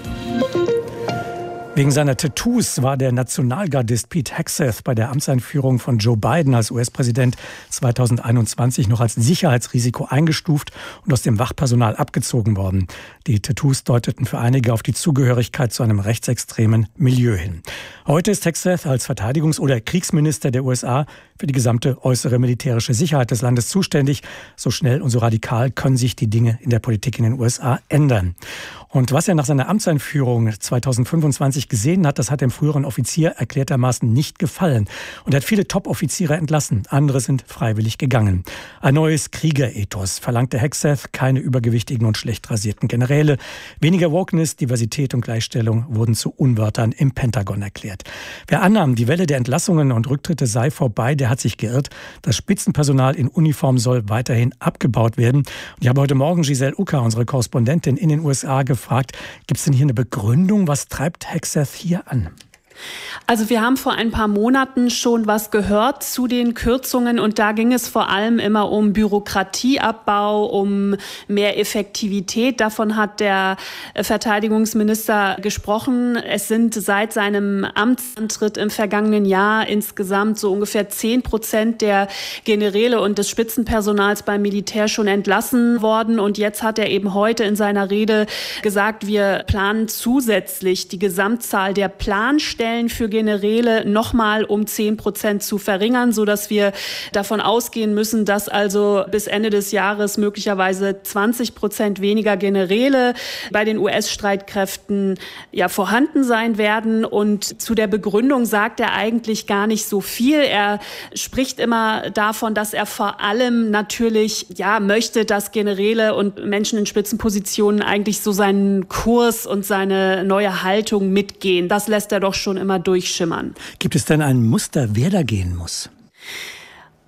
Wegen seiner Tattoos war der Nationalgardist Pete Hegseth bei der Amtseinführung von Joe Biden als U S-Präsident zweitausendeinundzwanzig noch als Sicherheitsrisiko eingestuft und aus dem Wachpersonal abgezogen worden. Die Tattoos deuteten für einige auf die Zugehörigkeit zu einem rechtsextremen Milieu hin. Heute ist Hegseth als Verteidigungs- oder Kriegsminister der U S A für die gesamte äußere militärische Sicherheit des Landes zuständig. So schnell und so radikal können sich die Dinge in der Politik in den U S A ändern. Und was er nach seiner Amtseinführung zweitausendfünfundzwanzig gesehen hat, das hat dem früheren Offizier erklärtermaßen nicht gefallen. Und er hat viele Top-Offiziere entlassen. Andere sind freiwillig gegangen. Ein neues Kriegerethos verlangte Hegseth, keine übergewichtigen und schlecht rasierten Generäle. Weniger Wokeness, Diversität und Gleichstellung wurden zu Unwörtern im Pentagon erklärt. Wer annahm, die Welle der Entlassungen und Rücktritte sei vorbei, der hat sich geirrt. Das Spitzenpersonal in Uniform soll weiterhin abgebaut werden. Und ich habe heute Morgen Giselle Ucker, unsere Korrespondentin in den U S A, gefragt, gibt es denn hier eine Begründung? Was treibt Hegseth hier an? Also wir haben vor ein paar Monaten schon was gehört zu den Kürzungen und da ging es vor allem immer um Bürokratieabbau, um mehr Effektivität. Davon hat der Verteidigungsminister gesprochen. Es sind seit seinem Amtsantritt im vergangenen Jahr insgesamt so ungefähr zehn Prozent der Generäle und des Spitzenpersonals beim Militär schon entlassen worden. Und jetzt hat er eben heute in seiner Rede gesagt, wir planen zusätzlich die Gesamtzahl der Planstellen für Generäle nochmal um zehn Prozent zu verringern, sodass wir davon ausgehen müssen, dass also bis Ende des Jahres möglicherweise zwanzig Prozent weniger Generäle bei den U S-Streitkräften ja vorhanden sein werden. Und zu der Begründung sagt er eigentlich gar nicht so viel. Er spricht immer davon, dass er vor allem natürlich ja möchte, dass Generäle und Menschen in Spitzenpositionen eigentlich so seinen Kurs und seine neue Haltung mitgehen. Das lässt er doch schon immer durchschimmern. Gibt es denn ein Muster, wer da gehen muss?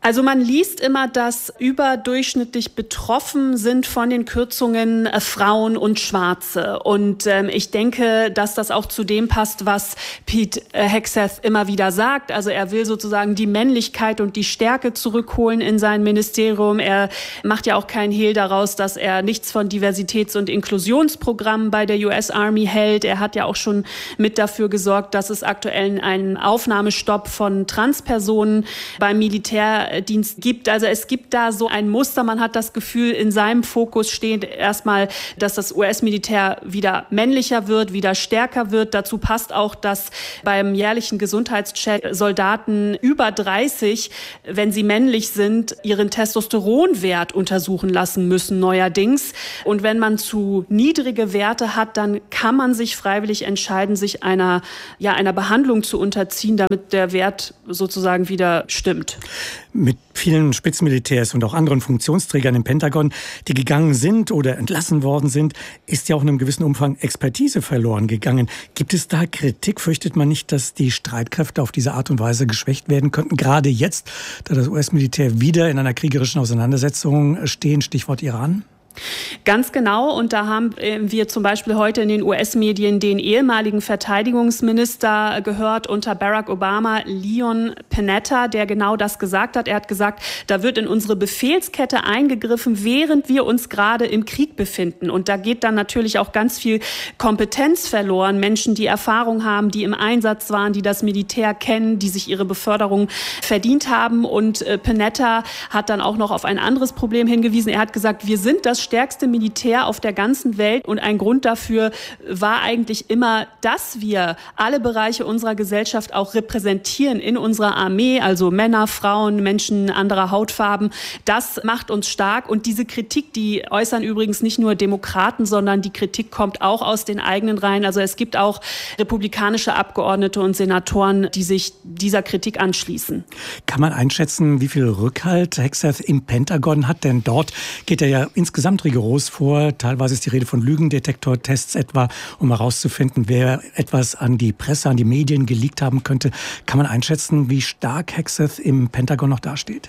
Also man liest immer, dass überdurchschnittlich betroffen sind von den Kürzungen äh, Frauen und Schwarze. Und ähm, ich denke, dass das auch zu dem passt, was Pete äh, Hegseth immer wieder sagt. Also er will sozusagen die Männlichkeit und die Stärke zurückholen in sein Ministerium. Er macht ja auch keinen Hehl daraus, dass er nichts von Diversitäts- und Inklusionsprogrammen bei der U S Army hält. Er hat ja auch schon mit dafür gesorgt, dass es aktuell einen Aufnahmestopp von Transpersonen beim Militärdienst gibt. Also es gibt da so ein Muster. Man hat das Gefühl, in seinem Fokus steht erstmal, dass das U S-Militär wieder männlicher wird, wieder stärker wird. Dazu passt auch, dass beim jährlichen Gesundheitscheck Soldaten über dreißig, wenn sie männlich sind, ihren Testosteronwert untersuchen lassen müssen neuerdings. Und wenn man zu niedrige Werte hat, dann kann man sich freiwillig entscheiden, sich einer, ja, einer Behandlung zu unterziehen, damit der Wert sozusagen wieder stimmt. Mit vielen Spitzenmilitärs und auch anderen Funktionsträgern im Pentagon, die gegangen sind oder entlassen worden sind, ist ja auch in einem gewissen Umfang Expertise verloren gegangen. Gibt es da Kritik? Fürchtet man nicht, dass die Streitkräfte auf diese Art und Weise geschwächt werden könnten? Gerade jetzt, da das U S-Militär wieder in einer kriegerischen Auseinandersetzung stehen, Stichwort Iran? Ganz genau. Und da haben wir zum Beispiel heute in den U S-Medien den ehemaligen Verteidigungsminister gehört unter Barack Obama, Leon Panetta, der genau das gesagt hat. Er hat gesagt, da wird in unsere Befehlskette eingegriffen, während wir uns gerade im Krieg befinden. Und da geht dann natürlich auch ganz viel Kompetenz verloren. Menschen, die Erfahrung haben, die im Einsatz waren, die das Militär kennen, die sich ihre Beförderung verdient haben. Und Panetta hat dann auch noch auf ein anderes Problem hingewiesen. Er hat gesagt, wir sind das stärkste Militär auf der ganzen Welt. Und ein Grund dafür war eigentlich immer, dass wir alle Bereiche unserer Gesellschaft auch repräsentieren in unserer Armee, also Männer, Frauen, Menschen anderer Hautfarben. Das macht uns stark. Und diese Kritik, die äußern übrigens nicht nur Demokraten, sondern die Kritik kommt auch aus den eigenen Reihen. Also es gibt auch republikanische Abgeordnete und Senatoren, die sich dieser Kritik anschließen. Kann man einschätzen, wie viel Rückhalt Hegseth im Pentagon hat? Denn dort geht er ja insgesamt rigoros vor. Teilweise ist die Rede von Lügendetektortests etwa, um herauszufinden, wer etwas an die Presse, an die Medien geleakt haben könnte. Kann man einschätzen, wie stark Hegseth im Pentagon noch dasteht?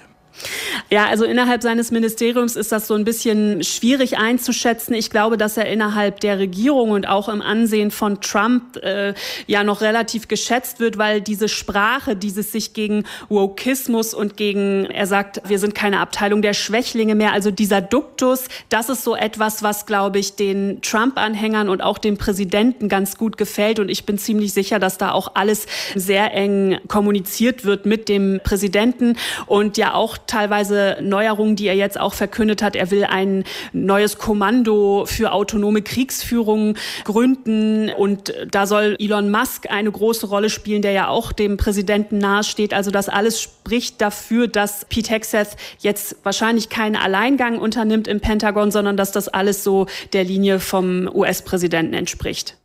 Ja, also innerhalb seines Ministeriums ist das so ein bisschen schwierig einzuschätzen. Ich glaube, dass er innerhalb der Regierung und auch im Ansehen von Trump äh, ja noch relativ geschätzt wird, weil diese Sprache, dieses sich gegen Wokismus und gegen, er sagt, wir sind keine Abteilung der Schwächlinge mehr, also dieser Duktus, das ist so etwas, was, glaube ich, den Trump-Anhängern und auch dem Präsidenten ganz gut gefällt. Und ich bin ziemlich sicher, dass da auch alles sehr eng kommuniziert wird mit dem Präsidenten und ja auch teilweise Neuerungen, die er jetzt auch verkündet hat. Er will ein neues Kommando für autonome Kriegsführung gründen und da soll Elon Musk eine große Rolle spielen, der ja auch dem Präsidenten nahesteht. Also das alles spricht dafür, dass Pete Hegseth jetzt wahrscheinlich keinen Alleingang unternimmt im Pentagon, sondern dass das alles so der Linie vom U S-Präsidenten entspricht.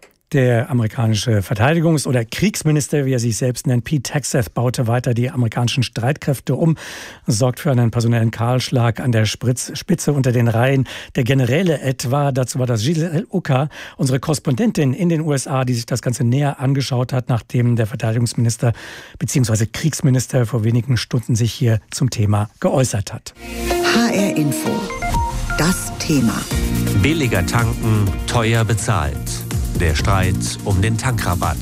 Der amerikanische Verteidigungs- oder Kriegsminister, wie er sich selbst nennt, Pete Hegseth, baute weiter die amerikanischen Streitkräfte um, sorgt für einen personellen Kahlschlag an der Spitze unter den Reihen der Generäle etwa. Dazu war das Giselle Ucker, unsere Korrespondentin in den U S A, die sich das Ganze näher angeschaut hat, nachdem der Verteidigungsminister bzw. Kriegsminister vor wenigen Stunden sich hier zum Thema geäußert hat. H R Info. Das Thema. Billiger tanken, teuer bezahlt. Der Streit um den Tankrabatt.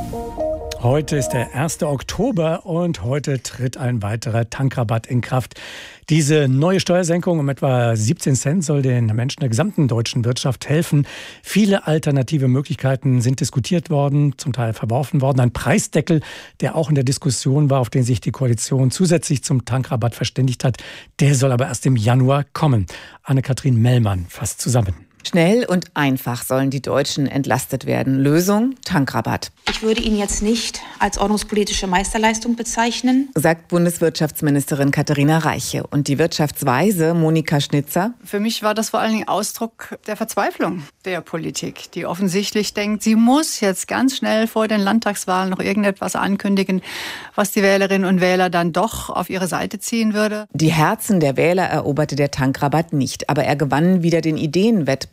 Heute ist der erste Oktober und heute tritt ein weiterer Tankrabatt in Kraft. Diese neue Steuersenkung um etwa siebzehn Cent soll den Menschen der gesamten deutschen Wirtschaft helfen. Viele alternative Möglichkeiten sind diskutiert worden, zum Teil verworfen worden. Ein Preisdeckel, der auch in der Diskussion war, auf den sich die Koalition zusätzlich zum Tankrabatt verständigt hat, der soll aber erst im Januar kommen. Anne-Kathrin Mellmann fasst zusammen. Schnell und einfach sollen die Deutschen entlastet werden. Lösung: Tankrabatt. Ich würde ihn jetzt nicht als ordnungspolitische Meisterleistung bezeichnen, sagt Bundeswirtschaftsministerin Katharina Reiche. Und die Wirtschaftsweise Monika Schnitzer: Für mich war das vor allen Dingen Ausdruck der Verzweiflung der Politik, die offensichtlich denkt, sie muss jetzt ganz schnell vor den Landtagswahlen noch irgendetwas ankündigen, was die Wählerinnen und Wähler dann doch auf ihre Seite ziehen würde. Die Herzen der Wähler eroberte der Tankrabatt nicht, aber er gewann wieder den Ideenwettbewerb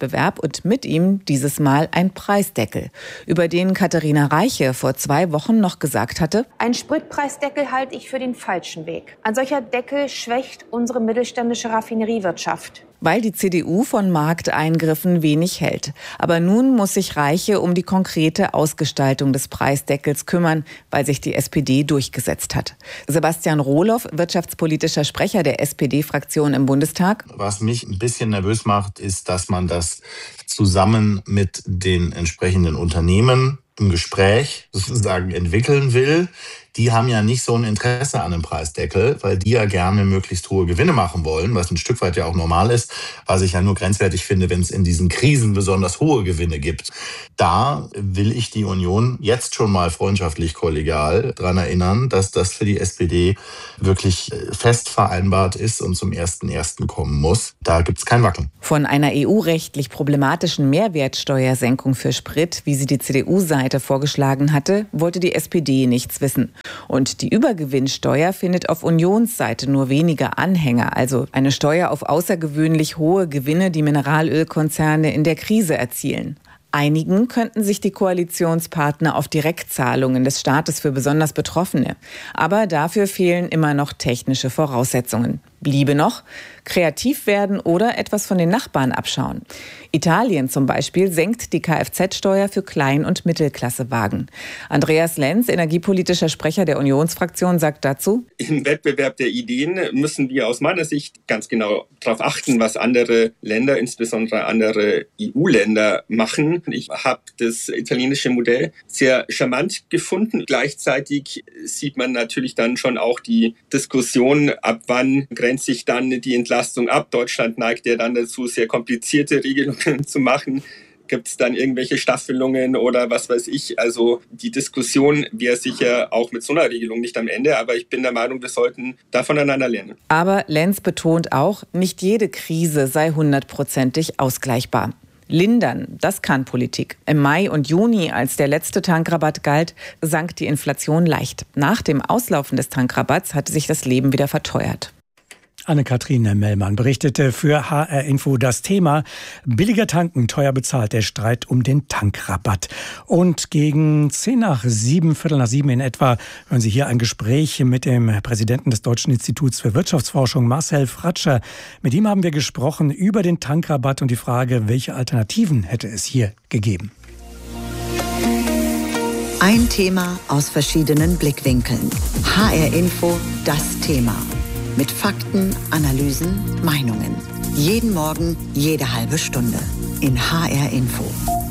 Wettbewerb und mit ihm dieses Mal ein Preisdeckel, über den Katharina Reiche vor zwei Wochen noch gesagt hatte: Ein Spritpreisdeckel halte ich für den falschen Weg. Ein solcher Deckel schwächt unsere mittelständische Raffineriewirtschaft. Weil die C D U von Markteingriffen wenig hält. Aber nun muss sich Reiche um die konkrete Ausgestaltung des Preisdeckels kümmern, weil sich die S P D durchgesetzt hat. Sebastian Rohloff, wirtschaftspolitischer Sprecher der S P D-Fraktion im Bundestag. Was mich ein bisschen nervös macht, ist, dass man das zusammen mit den entsprechenden Unternehmen im Gespräch sozusagen entwickeln will. Die haben ja nicht so ein Interesse an einem Preisdeckel, weil die ja gerne möglichst hohe Gewinne machen wollen, was ein Stück weit ja auch normal ist, was ich ja nur grenzwertig finde, wenn es in diesen Krisen besonders hohe Gewinne gibt. Da will ich die Union jetzt schon mal freundschaftlich kollegial daran erinnern, dass das für die S P D wirklich fest vereinbart ist und zum ersten ersten kommen muss. Da gibt es kein Wackeln. Von einer E U-rechtlich problematischen Mehrwertsteuersenkung für Sprit, wie sie die C D U-Seite vorgeschlagen hatte, wollte die S P D nichts wissen. Und die Übergewinnsteuer findet auf Unionsseite nur wenige Anhänger, also eine Steuer auf außergewöhnlich hohe Gewinne, die Mineralölkonzerne in der Krise erzielen. Einigen könnten sich die Koalitionspartner auf Direktzahlungen des Staates für besonders Betroffene. Aber dafür fehlen immer noch technische Voraussetzungen. Bliebe noch kreativ werden oder etwas von den Nachbarn abschauen. Italien zum Beispiel senkt die Kfz-Steuer für Klein- und Mittelklassewagen. Andreas Lenz, energiepolitischer Sprecher der Unionsfraktion, sagt dazu: Im Wettbewerb der Ideen müssen wir aus meiner Sicht ganz genau darauf achten, was andere Länder, insbesondere andere E U-Länder, machen. Ich habe das italienische Modell sehr charmant gefunden. Gleichzeitig sieht man natürlich dann schon auch die Diskussion, ab wann grenzt sich dann die Entlastung ab. Deutschland neigt ja dann dazu, sehr komplizierte Regelungen zu machen. Gibt es dann irgendwelche Staffelungen oder was weiß ich? Also die Diskussion wäre sicher auch mit so einer Regelung nicht am Ende, aber ich bin der Meinung, wir sollten da voneinander lernen. Aber Lenz betont auch, nicht jede Krise sei hundertprozentig ausgleichbar. Lindern, das kann Politik. Im Mai und Juni, als der letzte Tankrabatt galt, sank die Inflation leicht. Nach dem Auslaufen des Tankrabatts hatte sich das Leben wieder verteuert. Anne-Kathrin Mellmann berichtete für H R Info das Thema billiger tanken, teuer bezahlt, der Streit um den Tankrabatt. Und gegen zehn nach sieben, Viertel nach sieben in etwa, hören Sie hier ein Gespräch mit dem Präsidenten des Deutschen Instituts für Wirtschaftsforschung, Marcel Fratscher. Mit ihm haben wir gesprochen über den Tankrabatt und die Frage, welche Alternativen hätte es hier gegeben. Ein Thema aus verschiedenen Blickwinkeln. H R Info, das Thema. Mit Fakten, Analysen, Meinungen. Jeden Morgen, jede halbe Stunde. In H R Info.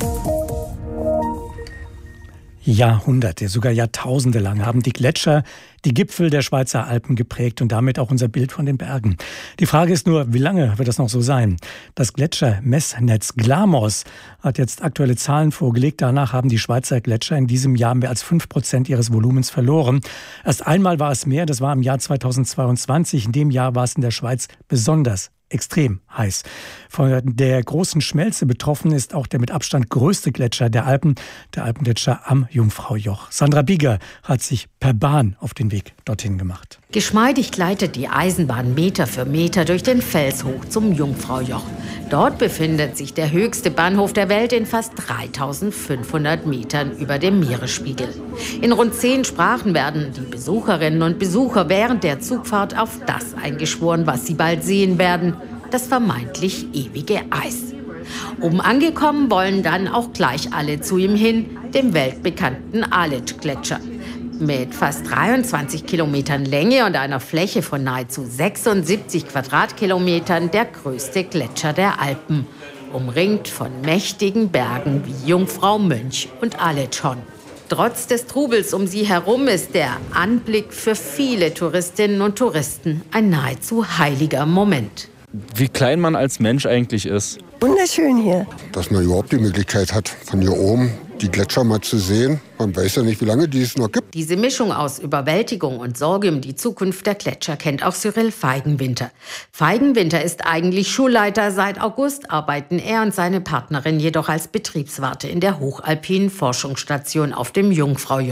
Jahrhunderte, sogar Jahrtausende lang haben die Gletscher die Gipfel der Schweizer Alpen geprägt und damit auch unser Bild von den Bergen. Die Frage ist nur, wie lange wird das noch so sein? Das Gletschermessnetz Glamos hat jetzt aktuelle Zahlen vorgelegt. Danach haben die Schweizer Gletscher in diesem Jahr mehr als fünf Prozent ihres Volumens verloren. Erst einmal war es mehr, das war im Jahr zweitausendzweiundzwanzig. In dem Jahr war es in der Schweiz besonders extrem heiß. Von der großen Schmelze betroffen ist auch der mit Abstand größte Gletscher der Alpen, der Alpengletscher am Jungfraujoch. Sandra Bieger hat sich per Bahn auf den Weg dorthin gemacht. Geschmeidig gleitet die Eisenbahn Meter für Meter durch den Fels hoch zum Jungfraujoch. Dort befindet sich der höchste Bahnhof der Welt in fast dreitausendfünfhundert Metern über dem Meeresspiegel. In rund zehn Sprachen werden die Besucherinnen und Besucher während der Zugfahrt auf das eingeschworen, was sie bald sehen werden: das vermeintlich ewige Eis. Oben angekommen wollen dann auch gleich alle zu ihm hin, dem weltbekannten Alet-Gletscher. Mit fast dreiundzwanzig Kilometern Länge und einer Fläche von nahezu sechsundsiebzig Quadratkilometern der größte Gletscher der Alpen, umringt von mächtigen Bergen wie Jungfrau, Mönch und Aletschon. Trotz des Trubels um sie herum ist der Anblick für viele Touristinnen und Touristen ein nahezu heiliger Moment. Wie klein man als Mensch eigentlich ist. Wunderschön hier. Dass man überhaupt die Möglichkeit hat, von hier oben die Gletscher mal zu sehen. Man weiß ja nicht, wie lange die es noch gibt. Diese Mischung aus Überwältigung und Sorge um die Zukunft der Gletscher kennt auch Cyril Feigenwinter. Feigenwinter ist eigentlich Schulleiter. Seit August arbeiten er und seine Partnerin jedoch als Betriebswarte in der hochalpinen Forschungsstation auf dem Jungfraujoch.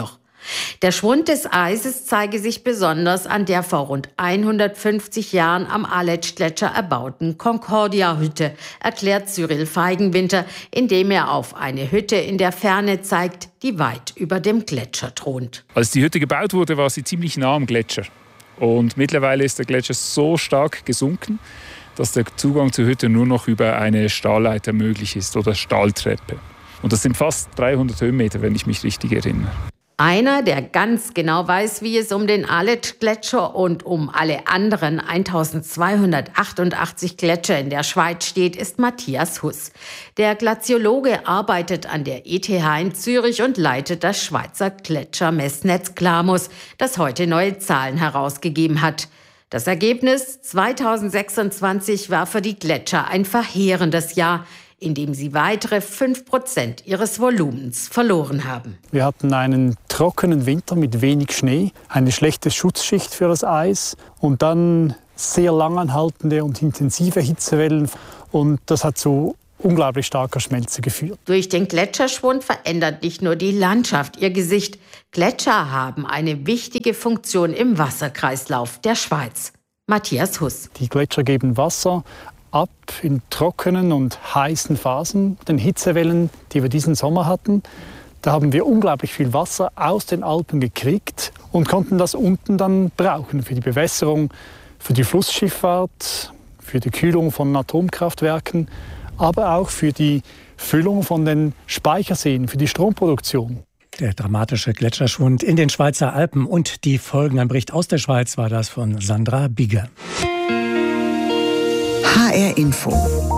Der Schwund des Eises zeige sich besonders an der vor rund hundertfünfzig Jahren am Aletschgletscher erbauten Concordia-Hütte, erklärt Cyril Feigenwinter, indem er auf eine Hütte in der Ferne zeigt, die weit über dem Gletscher thront. Als die Hütte gebaut wurde, war sie ziemlich nah am Gletscher. Und mittlerweile ist der Gletscher so stark gesunken, dass der Zugang zur Hütte nur noch über eine Stahlleiter möglich ist oder Stahltreppe. Und das sind fast dreihundert Höhenmeter, wenn ich mich richtig erinnere. Einer, der ganz genau weiß, wie es um den Aletschgletscher und um alle anderen eintausendzweihundertachtundachtzig Gletscher in der Schweiz steht, ist Matthias Huss. Der Glaziologe arbeitet an der E T H in Zürich und leitet das Schweizer Gletschermessnetz Glamus, das heute neue Zahlen herausgegeben hat. Das Ergebnis zweitausendsechsundzwanzig war für die Gletscher ein verheerendes Jahr, in dem sie weitere fünf Prozent ihres Volumens verloren haben. Wir hatten einen trockenen Winter mit wenig Schnee, eine schlechte Schutzschicht für das Eis und dann sehr langanhaltende und intensive Hitzewellen. Und das hat zu unglaublich starker Schmelze geführt. Durch den Gletscherschwund verändert nicht nur die Landschaft ihr Gesicht. Gletscher haben eine wichtige Funktion im Wasserkreislauf der Schweiz. Matthias Huss. Die Gletscher geben Wasser ab in trockenen und heißen Phasen, den Hitzewellen, die wir diesen Sommer hatten. Da haben wir unglaublich viel Wasser aus den Alpen gekriegt und konnten das unten dann brauchen für die Bewässerung, für die Flussschifffahrt, für die Kühlung von Atomkraftwerken, aber auch für die Füllung von den Speicherseen, für die Stromproduktion. Der dramatische Gletscherschwund in den Schweizer Alpen und die Folgen. Ein Bericht aus der Schweiz war das von Sandra Bigger. H R Info.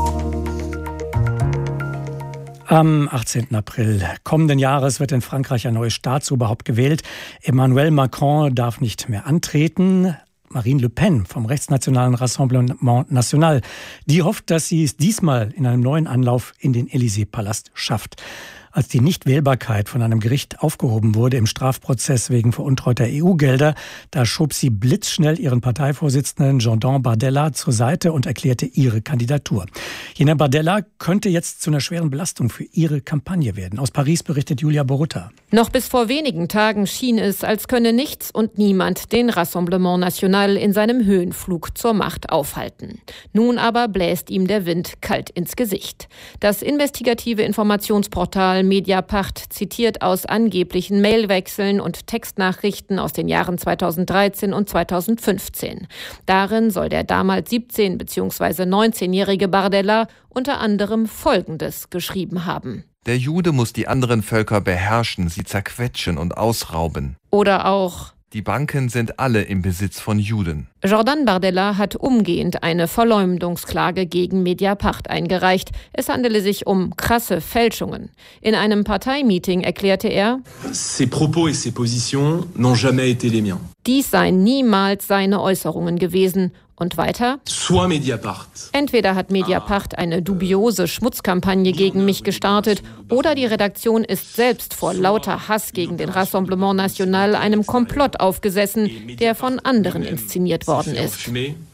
Am achtzehnten April kommenden Jahres wird in Frankreich ein neues Staatsoberhaupt gewählt. Emmanuel Macron darf nicht mehr antreten. Marine Le Pen vom rechtsnationalen Rassemblement National, die hofft, dass sie es diesmal in einem neuen Anlauf in den Élysée-Palast schafft. Als die Nichtwählbarkeit von einem Gericht aufgehoben wurde im Strafprozess wegen veruntreuter E U-Gelder, da schob sie blitzschnell ihren Parteivorsitzenden Jordan Bardella zur Seite und erklärte ihre Kandidatur. Jener Bardella könnte jetzt zu einer schweren Belastung für ihre Kampagne werden. Aus Paris berichtet Julia Borutta. Noch bis vor wenigen Tagen schien es, als könne nichts und niemand den Rassemblement National in seinem Höhenflug zur Macht aufhalten. Nun aber bläst ihm der Wind kalt ins Gesicht. Das investigative Informationsportal Mediapart zitiert aus angeblichen Mailwechseln und Textnachrichten aus den Jahren zweitausenddreizehn und zweitausendfünfzehn. Darin soll der damals siebzehn- bzw. neunzehnjährige Bardella unter anderem Folgendes geschrieben haben. Der Jude muss die anderen Völker beherrschen, sie zerquetschen und ausrauben. Oder auch: Die Banken sind alle im Besitz von Juden. Jordan Bardella hat umgehend eine Verleumdungsklage gegen Mediapart eingereicht. Es handele sich um krasse Fälschungen. In einem Parteimeeting erklärte er: Ses propos et ses positions n'ont jamais été les miens. Dies seien niemals seine Äußerungen gewesen. Und weiter: Soit Mediapart. Entweder hat Mediapart eine dubiose Schmutzkampagne gegen mich gestartet oder die Redaktion ist selbst vor lauter Hass gegen den Rassemblement National einem Komplott aufgesessen, der von anderen inszeniert worden ist.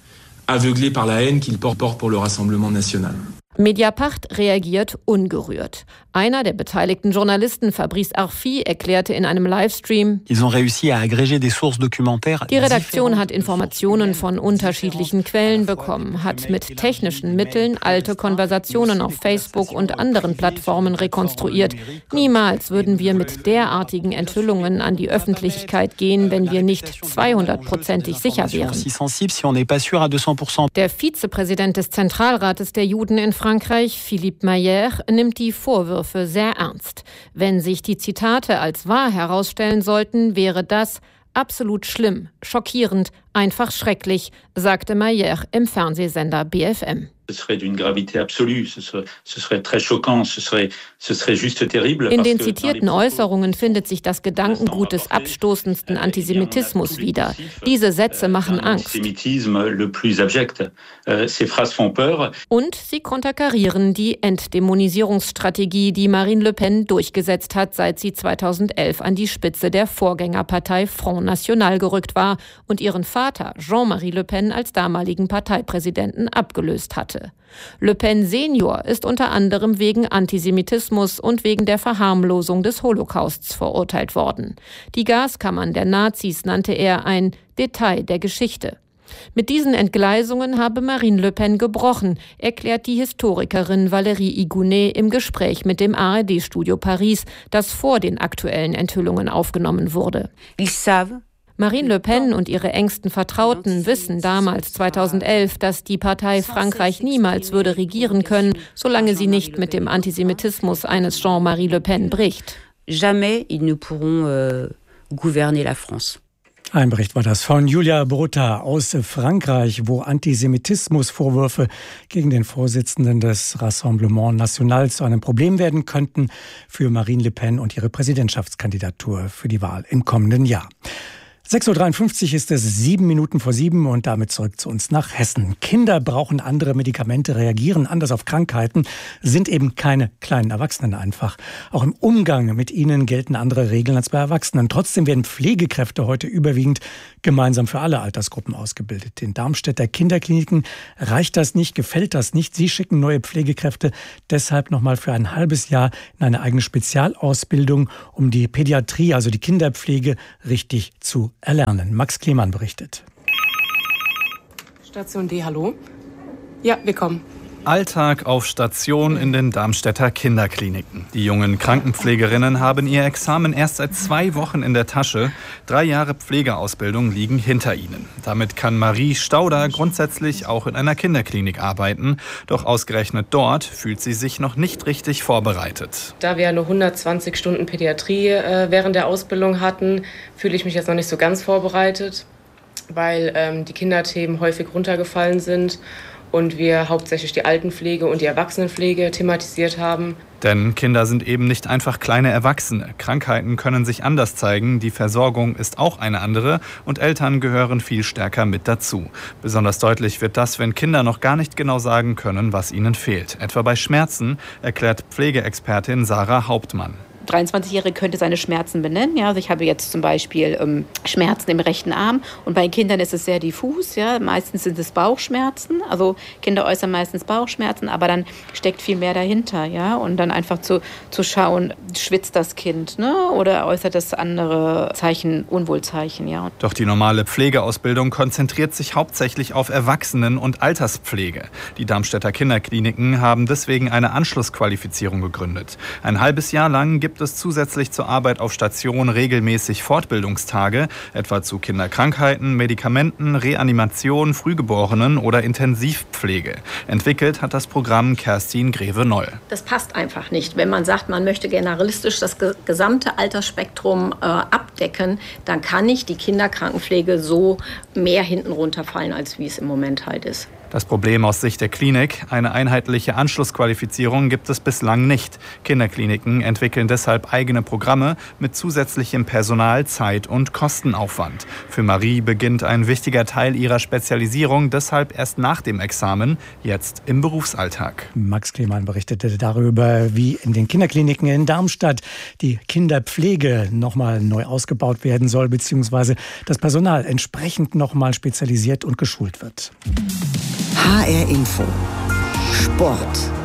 Aveuglé par la haine qu'il porte pour le Rassemblement National. Mediapart reagiert ungerührt. Einer der beteiligten Journalisten, Fabrice Arfi, erklärte in einem Livestream: Ils ont réussi à agréger des sources documentaires. Die Redaktion hat Informationen von unterschiedlichen Quellen bekommen, hat mit technischen Mitteln alte Konversationen auf Facebook und anderen Plattformen rekonstruiert. Niemals würden wir mit derartigen Enthüllungen an die Öffentlichkeit gehen, wenn wir nicht zweihundertprozentig sicher wären. Der Vizepräsident des Zentralrates der Juden in Frankreich, Philippe Mayer, nimmt die Vorwürfe sehr ernst. Wenn sich die Zitate als wahr herausstellen sollten, wäre das absolut schlimm, schockierend, einfach schrecklich, sagte Mayer im Fernsehsender B F M. Ce serait d'une gravité absolue, ce serait, ce serait très choquant, ce serait, ce serait juste terrible. In den zitierten Äußerungen findet sich das Gedankengut des abstoßendsten Antisemitismus wieder. Diese Sätze machen Angst. Le plus abject. Ces phrases font peur. Und sie konterkarieren die Entdämonisierungsstrategie, die Marine Le Pen durchgesetzt hat, seit sie zweitausendelf an die Spitze der Vorgängerpartei Front National gerückt war und ihren Vater Jean-Marie Le Pen als damaligen Parteipräsidenten abgelöst hatte. hatte. Le Pen Senior ist unter anderem wegen Antisemitismus und wegen der Verharmlosung des Holocausts verurteilt worden. Die Gaskammern der Nazis nannte er ein Detail der Geschichte. Mit diesen Entgleisungen habe Marine Le Pen gebrochen, erklärt die Historikerin Valérie Igounet im Gespräch mit dem A R D-Studio Paris, das vor den aktuellen Enthüllungen aufgenommen wurde. Marine Le Pen und ihre engsten Vertrauten wissen damals zweitausendelf, dass die Partei Frankreich niemals würde regieren können, solange sie nicht mit dem Antisemitismus eines Jean-Marie Le Pen bricht. Jamais ils ne pourront euh, gouverner la France. Ein Bericht war das von Julia Bruta aus Frankreich, wo Antisemitismusvorwürfe gegen den Vorsitzenden des Rassemblement National zu einem Problem werden könnten für Marine Le Pen und ihre Präsidentschaftskandidatur für die Wahl im kommenden Jahr. sechs Uhr dreiundfünfzig ist es, sieben Minuten vor sieben und damit zurück zu uns nach Hessen. Kinder brauchen andere Medikamente, reagieren anders auf Krankheiten, sind eben keine kleinen Erwachsenen einfach. Auch im Umgang mit ihnen gelten andere Regeln als bei Erwachsenen. Trotzdem werden Pflegekräfte heute überwiegend gemeinsam für alle Altersgruppen ausgebildet. Den Darmstädter Kinderkliniken reicht das nicht, gefällt das nicht. Sie schicken neue Pflegekräfte deshalb nochmal für ein halbes Jahr in eine eigene Spezialausbildung, um die Pädiatrie, also die Kinderpflege, richtig zu erlernen. Max Klemann berichtet. Station D, hallo? Ja, wir kommen. Alltag auf Station in den Darmstädter Kinderkliniken. Die jungen Krankenpflegerinnen haben ihr Examen erst seit zwei Wochen in der Tasche. Drei Jahre Pflegeausbildung liegen hinter ihnen. Damit kann Marie Stauder grundsätzlich auch in einer Kinderklinik arbeiten. Doch ausgerechnet dort fühlt sie sich noch nicht richtig vorbereitet. Da wir nur hundertzwanzig Stunden Pädiatrie äh, während der Ausbildung hatten, fühle ich mich jetzt noch nicht so ganz vorbereitet, weil ähm, die Kinderthemen häufig runtergefallen sind und wir hauptsächlich die Altenpflege und die Erwachsenenpflege thematisiert haben. Denn Kinder sind eben nicht einfach kleine Erwachsene. Krankheiten können sich anders zeigen, die Versorgung ist auch eine andere und Eltern gehören viel stärker mit dazu. Besonders deutlich wird das, wenn Kinder noch gar nicht genau sagen können, was ihnen fehlt. Etwa bei Schmerzen, erklärt Pflegeexpertin Sarah Hauptmann. dreiundzwanzigjährige könnte seine Schmerzen benennen. Ja, also ich habe jetzt zum Beispiel ähm, Schmerzen im rechten Arm und bei Kindern ist es sehr diffus. Ja. Meistens sind es Bauchschmerzen, also Kinder äußern meistens Bauchschmerzen, aber dann steckt viel mehr dahinter. Ja. Und dann einfach zu, zu schauen, schwitzt das Kind, ne? Oder äußert das andere Zeichen, Unwohlzeichen. Ja. Doch die normale Pflegeausbildung konzentriert sich hauptsächlich auf Erwachsenen- und Alterspflege. Die Darmstädter Kinderkliniken haben deswegen eine Anschlussqualifizierung gegründet. Ein halbes Jahr lang gibt es zusätzlich zur Arbeit auf Station regelmäßig Fortbildungstage, etwa zu Kinderkrankheiten, Medikamenten, Reanimation, Frühgeborenen oder Intensivpflege. Entwickelt hat das Programm Kerstin Greve-Noll. Das passt einfach nicht. Wenn man sagt, man möchte generalistisch das gesamte Altersspektrum äh, abdecken, dann kann nicht die Kinderkrankenpflege so mehr hinten runterfallen, als wie es im Moment halt ist. Das Problem aus Sicht der Klinik: eine einheitliche Anschlussqualifizierung gibt es bislang nicht. Kinderkliniken entwickeln deshalb eigene Programme mit zusätzlichem Personal, Zeit und Kostenaufwand. Für Marie beginnt ein wichtiger Teil ihrer Spezialisierung deshalb erst nach dem Examen, jetzt im Berufsalltag. Max Klemann berichtete darüber, wie in den Kinderkliniken in Darmstadt die Kinderpflege nochmal neu ausgebaut werden soll, beziehungsweise das Personal entsprechend nochmal spezialisiert und geschult wird. H R Info. Sport.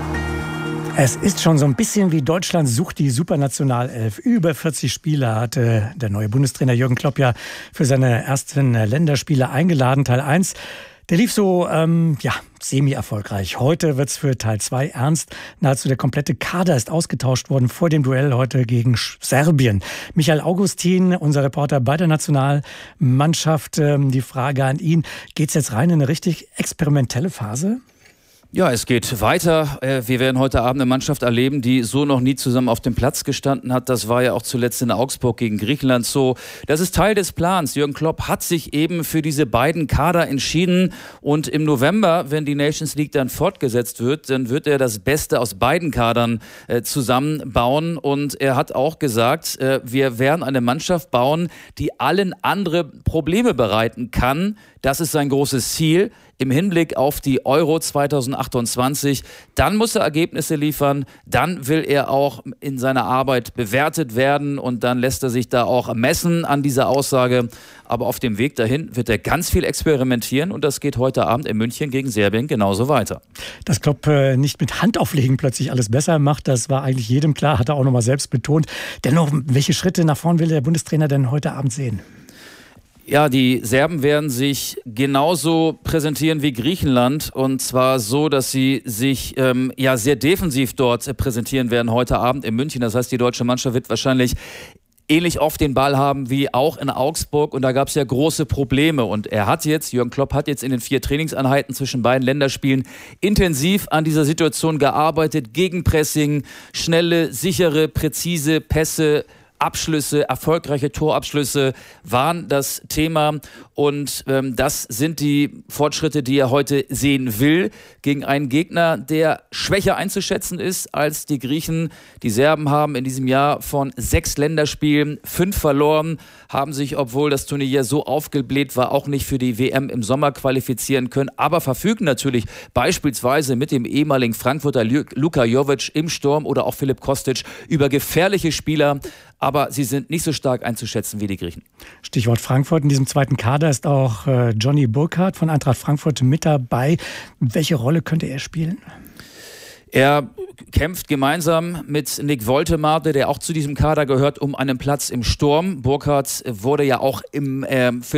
Es ist schon so ein bisschen wie Deutschland sucht die Supernationalelf. Über vierzig Spieler hatte der neue Bundestrainer Jürgen Klopp ja für seine ersten Länderspiele eingeladen. Teil eins, der lief so, ähm, ja, semi-erfolgreich. Heute wird's für Teil zwei ernst. Nahezu der komplette Kader ist ausgetauscht worden vor dem Duell heute gegen Serbien. Michael Augustin, unser Reporter bei der Nationalmannschaft, ähm, die Frage an ihn. Geht's jetzt rein in eine richtig experimentelle Phase? Ja, es geht weiter. Wir werden heute Abend eine Mannschaft erleben, die so noch nie zusammen auf dem Platz gestanden hat. Das war ja auch zuletzt in Augsburg gegen Griechenland so. Das ist Teil des Plans. Jürgen Klopp hat sich eben für diese beiden Kader entschieden. Und im November, wenn die Nations League dann fortgesetzt wird, dann wird er das Beste aus beiden Kadern äh, zusammenbauen. Und er hat auch gesagt, äh, wir werden eine Mannschaft bauen, die allen andere Probleme bereiten kann. Das ist sein großes Ziel. im Hinblick auf die Euro zweitausendachtundzwanzig. Dann muss er Ergebnisse liefern, dann will er auch in seiner Arbeit bewertet werden und dann lässt er sich da auch messen an dieser Aussage. Aber auf dem Weg dahin wird er ganz viel experimentieren und das geht heute Abend in München gegen Serbien genauso weiter. Dass Klopp äh, nicht mit Handauflegen plötzlich alles besser macht, das war eigentlich jedem klar, hat er auch nochmal selbst betont. Dennoch, welche Schritte nach vorn will der Bundestrainer denn heute Abend sehen? Ja, die Serben werden sich genauso präsentieren wie Griechenland und zwar so, dass sie sich ähm, ja sehr defensiv dort äh, präsentieren werden heute Abend in München. Das heißt, die deutsche Mannschaft wird wahrscheinlich ähnlich oft den Ball haben wie auch in Augsburg und da gab es ja große Probleme und er hat jetzt, Jürgen Klopp hat jetzt in den vier Trainingseinheiten zwischen beiden Länderspielen intensiv an dieser Situation gearbeitet, Gegenpressing, schnelle, sichere, präzise Pässe, Abschlüsse, erfolgreiche Torabschlüsse waren das Thema und ähm, das sind die Fortschritte, die er heute sehen will gegen einen Gegner, der schwächer einzuschätzen ist als die Griechen. Die Serben haben in diesem Jahr von sechs Länderspielen fünf verloren, haben sich, obwohl das Turnier so aufgebläht war, auch nicht für die W M im Sommer qualifizieren können, aber verfügen natürlich beispielsweise mit dem ehemaligen Frankfurter Luka Jovic im Sturm oder auch Filip Kostic über gefährliche Spieler, aber sie sind nicht so stark einzuschätzen wie die Griechen. Stichwort Frankfurt. In diesem zweiten Kader ist auch äh, Johnny Burkhardt von Eintracht Frankfurt mit dabei. Welche Rolle könnte er spielen? Er kämpft gemeinsam mit Nick Woltemade, der auch zu diesem Kader gehört, um einen Platz im Sturm. Burkhardt wurde ja auch im, äh, für